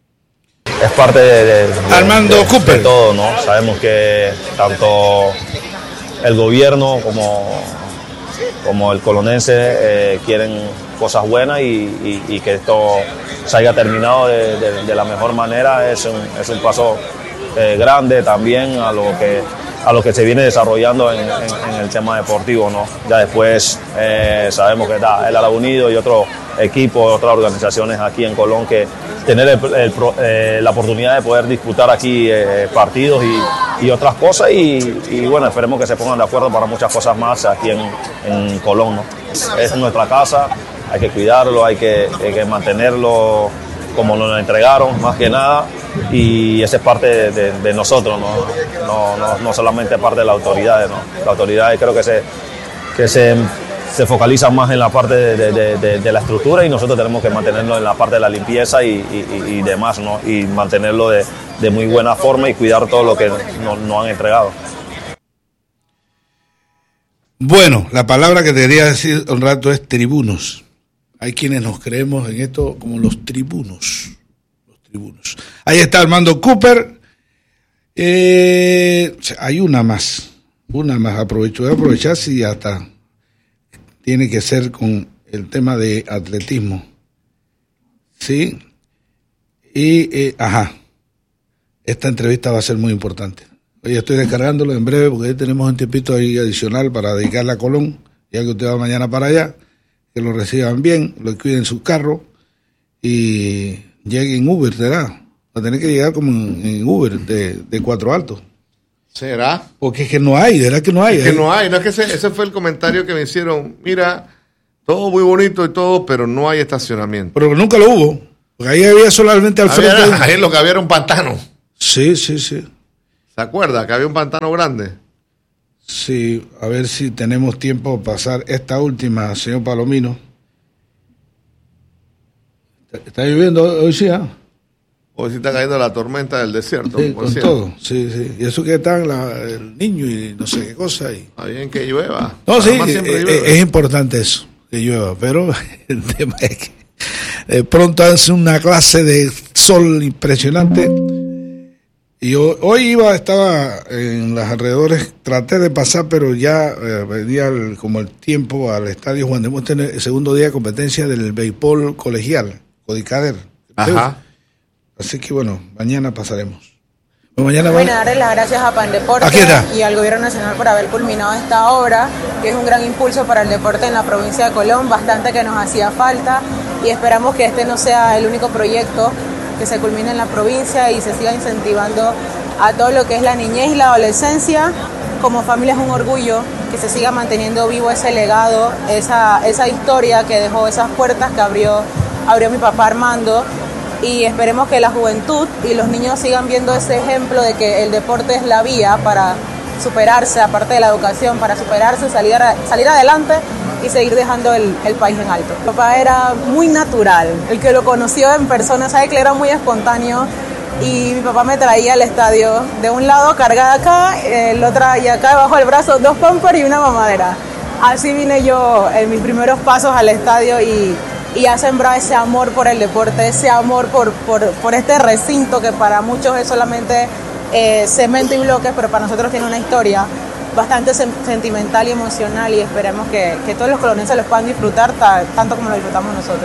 S10: Es parte de, de, de,
S1: Armando
S10: de,
S1: Cooper.
S10: de todo, ¿no? Sabemos que tanto el gobierno como, como el colonense eh, quieren cosas buenas y, y, y que esto se haya terminado de, de, de la mejor manera es un, es un paso eh, grande también a lo que a lo que se viene desarrollando en, en, en el tema deportivo, ¿no? Ya después eh, sabemos que está el Árabe Unido y otro equipo, otras organizaciones aquí en Colón, que tener el, el, eh, la oportunidad de poder disputar aquí eh, partidos y, y otras cosas y, y bueno, esperemos que se pongan de acuerdo para muchas cosas más aquí en, en Colón, ¿no? Es nuestra casa, hay que cuidarlo, hay que, hay que mantenerlo como nos lo entregaron, más que nada, y esa es parte de, de, de nosotros, ¿no? No, no, no solamente parte de las autoridades, ¿no? Las autoridades creo que se, que se, se focalizan más en la parte de, de, de, de la estructura y nosotros tenemos que mantenerlo en la parte de la limpieza y, y, y demás, ¿no? Y mantenerlo de, de muy buena forma y cuidar todo lo que nos, nos han entregado.
S1: Bueno, la palabra que te quería decir un rato es tribunos. Hay quienes nos creemos en esto como los tribunos. Los tribunos. Ahí está Armando Cooper. Eh, hay una más. Una más. Aprovecho. Voy a aprovechar si hasta tiene que ser con el tema de atletismo. Sí. Y, eh, ajá. Esta entrevista va a ser muy importante. Hoy estoy descargándolo en breve porque tenemos un tiempito ahí adicional para dedicarle a Colón. Ya que usted va mañana para allá. Que lo reciban bien, lo cuiden su carro y lleguen en Uber, ¿será? Va a tener que llegar como en, en Uber de, de Cuatro Altos.
S2: ¿Será?
S1: Porque es que no hay, ¿verdad que no hay?
S2: Es que no hay, no es que ese, ese fue el comentario que me hicieron. Mira, Todo muy bonito y todo, pero no hay estacionamiento.
S1: Pero nunca lo hubo. Porque ahí había solamente al
S2: Había-
S1: frente.
S2: ahí lo que había era un pantano.
S1: Sí, sí, sí.
S2: ¿Se acuerda que había un pantano grande?
S1: Sí, a ver si tenemos tiempo para pasar esta última, señor Palomino. ¿Está, está lloviendo hoy sí, ah?
S2: Hoy sí está cayendo la tormenta del desierto.
S1: Sí,
S2: por
S1: con
S2: cierto.
S1: todo, sí, sí. Y eso que están la- el niño y no sé qué cosa. Y...
S2: Está bien que llueva.
S1: No, sí,
S2: Panamá
S1: eh,
S2: siempre
S1: eh,
S2: llueve.
S1: es importante eso, que llueva, pero el tema es que de pronto hace una clase de sol impresionante. Y yo, hoy iba, estaba en los alrededores, traté de pasar, pero ya eh, venía el- como el tiempo al estadio Juan de Montes, el segundo día de competencia del béisbol colegial, Codicader.
S2: Ajá.
S1: Así que bueno, mañana pasaremos. Bueno, mañana
S11: Bueno,
S1: va-
S11: darle las gracias a Pandeporte
S1: Aquí está.
S11: y al Gobierno Nacional por haber culminado esta obra, que es un gran impulso para el deporte en la provincia de Colón, bastante que nos hacía falta, y esperamos que este no sea el único proyecto que se culmine en la provincia y se siga incentivando a todo lo que es la niñez y la adolescencia. Como familia es un orgullo que se siga manteniendo vivo ese legado, esa, esa historia que dejó, esas puertas que abrió, abrió mi papá Armando. Y esperemos que la juventud y los niños sigan viendo ese ejemplo de que el deporte es la vía para superarse, aparte de la educación, para superarse, salir, a- salir adelante y seguir dejando el, el país en alto. Mi papá era muy natural, el que lo conoció en persona sabe que él era muy espontáneo, y mi papá me traía al estadio de un lado cargada acá, el otro y acá debajo del brazo dos pampers y una mamadera. Así vine yo en mis primeros pasos al estadio y y ha sembrado ese amor por el deporte, ese amor por, por, por este recinto que para muchos es solamente eh, cemento y bloques, pero para nosotros tiene una historia bastante sen- sentimental y emocional, y esperemos que, que todos los colonenses los puedan disfrutar ta- tanto como lo disfrutamos nosotros.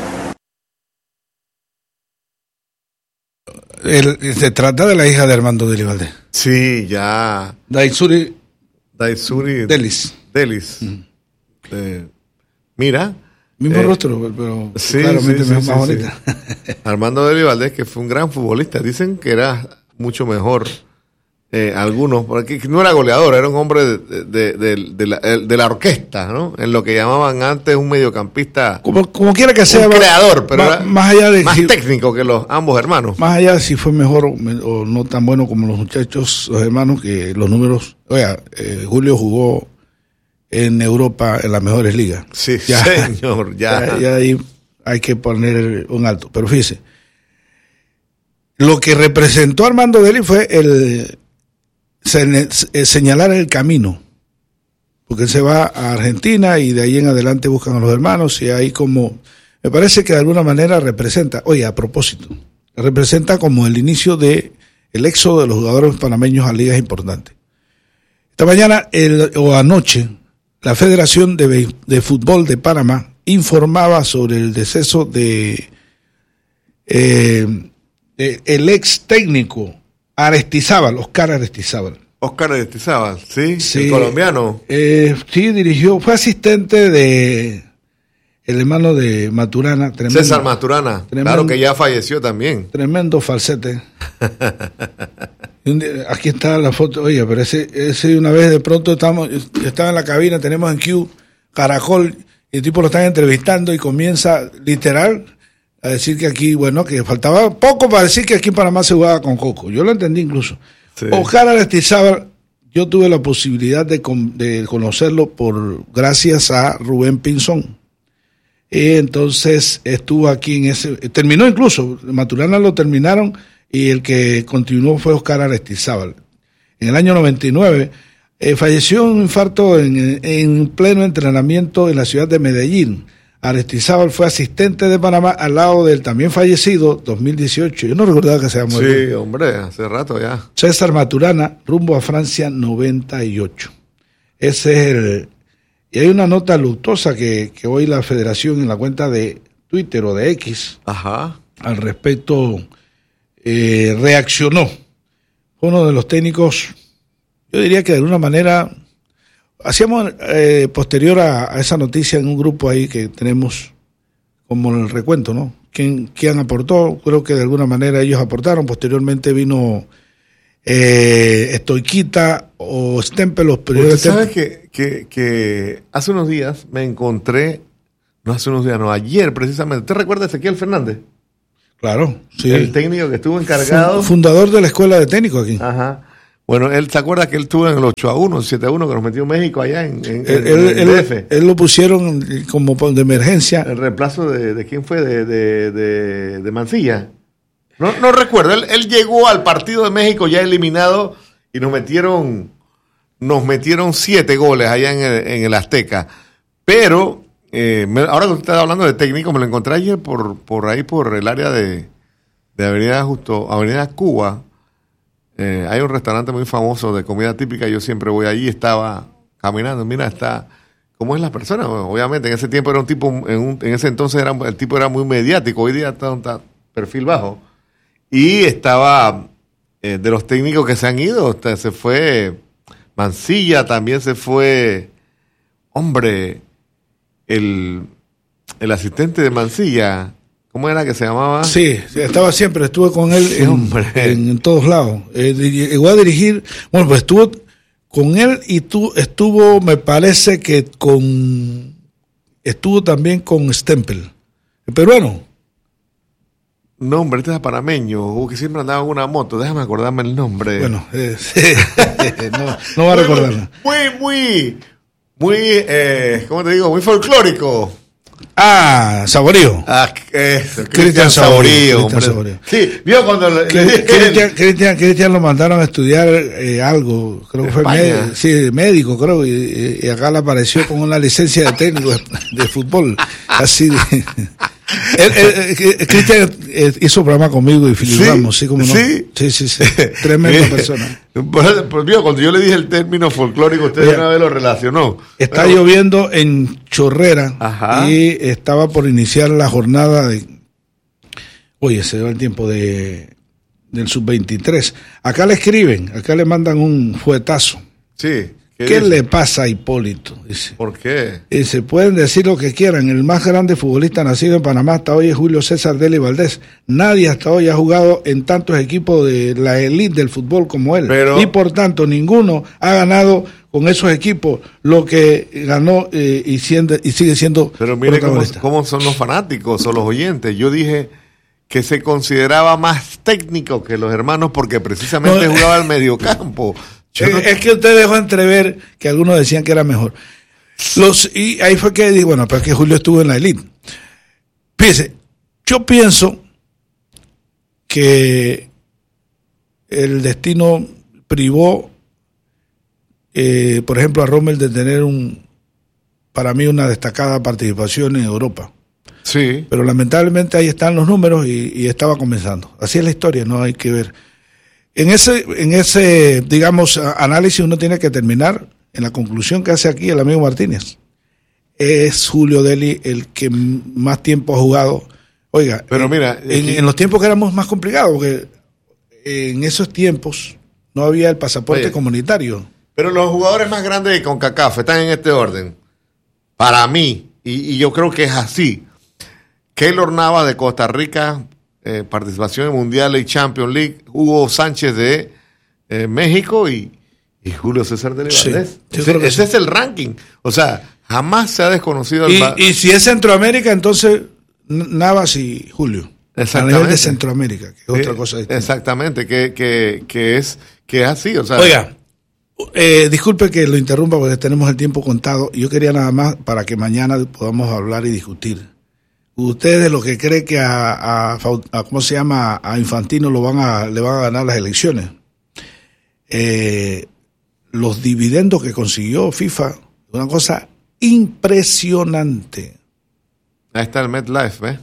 S1: el- se trata de la hija de Armando Delis Valdés.
S2: Sí, ya.
S1: Daisuri
S2: Daisuri
S1: Delis.
S2: Delis. Eh, mira.
S1: Mismo
S2: eh,
S1: rostro, pero
S2: sí,
S1: claramente
S2: sí,
S1: más
S2: sí,
S1: más
S2: sí,
S1: bonita.
S2: sí. Armando Delis Valdés, que fue un gran futbolista. Dicen que era mucho mejor. Eh, algunos, porque no era goleador, era un hombre de, de, de, de la, de la orquesta, ¿no? En lo que llamaban antes un mediocampista.
S1: Como, como quiera que sea,
S2: un
S1: va-
S2: creador, pero
S1: va-
S2: era
S1: más allá de
S2: más
S1: si-
S2: técnico que los ambos hermanos.
S1: Más allá de si fue mejor o, me- o no tan bueno como los muchachos, los hermanos, que los números. Oiga, eh, Julio jugó en Europa en las mejores ligas.
S2: Sí, señor, ya.
S1: ya. ya ahí hay que poner un alto. Pero fíjese, lo que representó Armando Delis fue el se- eh, señalar el camino. Porque él se va a Argentina y de ahí en adelante buscan a los hermanos, y ahí como, me parece que de alguna manera representa, oye, a propósito, representa como el inicio de el éxodo de los jugadores panameños a ligas importantes. Esta mañana el, o anoche, la Federación de, Be- de Fútbol de Panamá informaba sobre el deceso de, eh, de el ex técnico Aristizábal, Oscar Aristizábal.
S2: Oscar Aristizábal, ¿sí?
S1: Sí,
S2: El colombiano.
S1: Eh, sí, dirigió, fue asistente de el hermano de Maturana. Tremendo,
S2: César Maturana.
S1: tremendo-
S2: Claro que ya falleció también.
S1: Tremendo falsete. Y un día- aquí está la foto, oye, pero ese, ese una vez de pronto estamos, estaba en la cabina, tenemos en Q Caracol, y el tipo lo están entrevistando y comienza literal a decir que aquí, bueno, que faltaba poco para decir que aquí en Panamá se jugaba con coco. Yo lo entendí incluso.
S2: Sí.
S1: Oscar Aristizábal, yo tuve la posibilidad de, con- de conocerlo por gracias a Rubén Pinzón. Y entonces estuvo aquí en ese, terminó incluso, Maturana lo terminaron y el que continuó fue Oscar Aristizábal. En el año noventa y nueve eh, falleció de un infarto en, en pleno entrenamiento en la ciudad de Medellín. Aristizábal fue asistente de Panamá al lado del también fallecido dos mil dieciocho. Yo no recordaba que se había muerto.
S2: Sí, hombre, hace rato ya.
S1: César Maturana, rumbo a Francia noventa y ocho. Ese es el... Y hay una nota luctuosa que, que hoy la Federación en la cuenta de Twitter o de X
S2: Ajá.
S1: al respecto eh, reaccionó. Fue uno de los técnicos, yo diría que de alguna manera, hacíamos eh, posterior a, a esa noticia en un grupo ahí que tenemos como el recuento, ¿no? ¿Quién, quién aportó? Creo que de alguna manera ellos aportaron. Posteriormente vino eh, Estoiquita o Stempel, los
S2: Usted
S1: periodistas.
S2: sabe que, que, que hace unos días me encontré no hace unos días, no, ayer precisamente. ¿Te recuerdas a Ezequiel Fernández?
S1: Claro, sí.
S2: El técnico que estuvo encargado.
S1: Fundador de la escuela de técnicos aquí.
S2: Ajá. Bueno, él se acuerda que él estuvo en el ocho a uno, siete a uno que nos metió México allá en, en,
S1: él,
S2: en el
S1: él,
S2: D F.
S1: Él lo pusieron como de emergencia.
S2: El reemplazo de, de quién fue, de, de, de, de Mancilla. No, no recuerdo. Él, él llegó al partido de México ya eliminado y nos metieron, nos metieron siete goles allá en el, en el Azteca. Pero eh, me, ahora que usted está hablando de técnico, me lo encontré ayer por, por ahí por el área de, de Avenida Justo, Avenida Cuba. Eh, hay un restaurante muy famoso de comida típica, yo siempre voy allí, estaba caminando, mira, está, ¿cómo es la persona? Bueno, obviamente, en ese tiempo era un tipo, en, un, en ese entonces era, el tipo era muy mediático, hoy día está un perfil bajo, y estaba, eh, de los técnicos que se han ido, hasta se fue Mancilla, también se fue, hombre, el, el asistente de Mancilla, ¿cómo era que se llamaba?
S1: Sí, estaba siempre, estuve con él
S2: sí,
S1: en, en, en todos lados. Eh, llegó a dirigir, bueno, pues estuvo con él y tú, estuvo, me parece que con, estuvo también con Stempel, el peruano.
S2: No, hombre, este es panameño, que siempre andaba en una moto, déjame acordarme el nombre.
S1: Bueno, eh, no, no va a recordarlo.
S2: Muy, muy, muy, eh, ¿cómo te digo? Muy folclórico.
S1: Ah, Saborío.
S2: Ah, eh,
S1: Cristian Saborío.
S2: Saborío. Sí, vio cuando le,
S1: Cristian, Cristian, Cristian lo mandaron a estudiar eh, algo, creo que fue médico, sí, médico, creo, y, y acá le apareció con una licencia de técnico de, de fútbol, así de... Él, él, él, Cristian hizo programa conmigo y filmamos, sí, sí, como no.
S2: Sí,
S1: sí, sí, sí. Tremenda persona.
S2: Pues, vio, cuando yo le dije el término folclórico, usted Oye, una vez lo relacionó.
S1: Está
S2: Pero,
S1: lloviendo en Chorrera.
S2: Ajá.
S1: Y estaba por iniciar la jornada de... Oye, se va el tiempo de del sub veintitrés. Acá le escriben, acá le mandan un fuetazo.
S2: Sí.
S1: ¿Qué, ¿Qué le pasa a Hipólito? Dice.
S2: ¿Por qué?
S1: Dice, pueden decir lo que quieran, el más grande futbolista nacido en Panamá hasta hoy es Julio César Deli Valdés. Nadie hasta hoy ha jugado en tantos equipos de la élite del fútbol como él.
S2: Pero,
S1: y por tanto, ninguno ha ganado con esos equipos lo que ganó eh, y, siendo, y sigue siendo
S2: Pero mire cómo, cómo son los fanáticos o los oyentes. Yo dije que se consideraba más técnico que los hermanos porque precisamente no, jugaba al mediocampo.
S1: No... Es que usted dejó entrever que algunos decían que era mejor. Los, y ahí fue que dije, bueno, pero es que Julio estuvo en la élite. Fíjese, yo pienso que el destino privó, eh, por ejemplo, a Rommel de tener un, para mí, una destacada participación en Europa.
S2: Sí.
S1: Pero lamentablemente ahí están los números y, y estaba comenzando. Así es la historia, no hay que ver. En ese, en ese, digamos, análisis uno tiene que terminar en la conclusión que hace aquí el amigo Martínez. Es Julio Deli el que más tiempo ha jugado. Oiga,
S2: pero mira,
S1: en, en los tiempos que éramos más complicados, porque en esos tiempos no había el pasaporte Oye, comunitario.
S2: Pero los jugadores más grandes de CONCACAF están en este orden. Para mí, y, y yo creo que es así. Keylor Navas de Costa Rica, Eh, participación en Mundial y Champions League, Hugo Sánchez de eh, México y, y Julio César Deli Valdés. Sí, ese ese sí. es el ranking. O sea, jamás se ha desconocido.
S1: Y,
S2: el...
S1: y si es Centroamérica, entonces Navas y Julio. A nivel de Centroamérica, que es otra
S2: eh,
S1: cosa distinta.
S2: Exactamente, que, que, que, es, que es así. O sea,
S1: Oiga, eh, disculpe que lo interrumpa porque tenemos el tiempo contado. Yo quería nada más para que mañana podamos hablar y discutir. ¿Ustedes lo que creen que a, a, a cómo se llama a Infantino lo van a le van a ganar las elecciones? Eh, los dividendos que consiguió FIFA, una cosa impresionante.
S2: Ahí está el MetLife, ¿ves?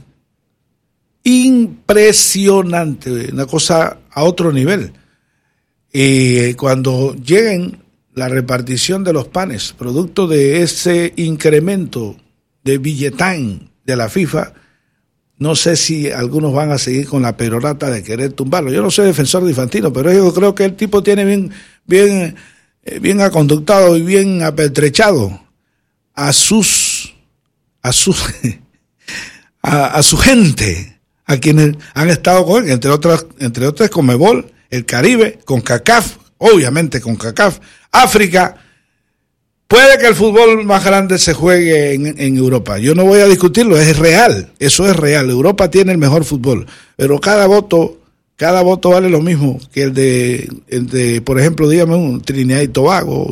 S1: Impresionante, una cosa a otro nivel. Y cuando lleguen la repartición de los panes, producto de ese incremento de billetán de la FIFA, no sé si algunos van a seguir con la perorata de querer tumbarlo. Yo no soy defensor de Infantino, pero yo creo que el tipo tiene bien, bien, bien aconductado y bien apertrechado a sus, a sus, a, a su gente, a quienes han estado con él, entre otras, entre otras Conmebol, el Caribe, CONCACAF, obviamente CONCACAF, África. Puede que el fútbol más grande se juegue en, en Europa. Yo no voy a discutirlo, es real. Eso es real. Europa tiene el mejor fútbol. Pero cada voto, cada voto vale lo mismo que el de, el de por ejemplo, dígame un Trinidad y Tobago,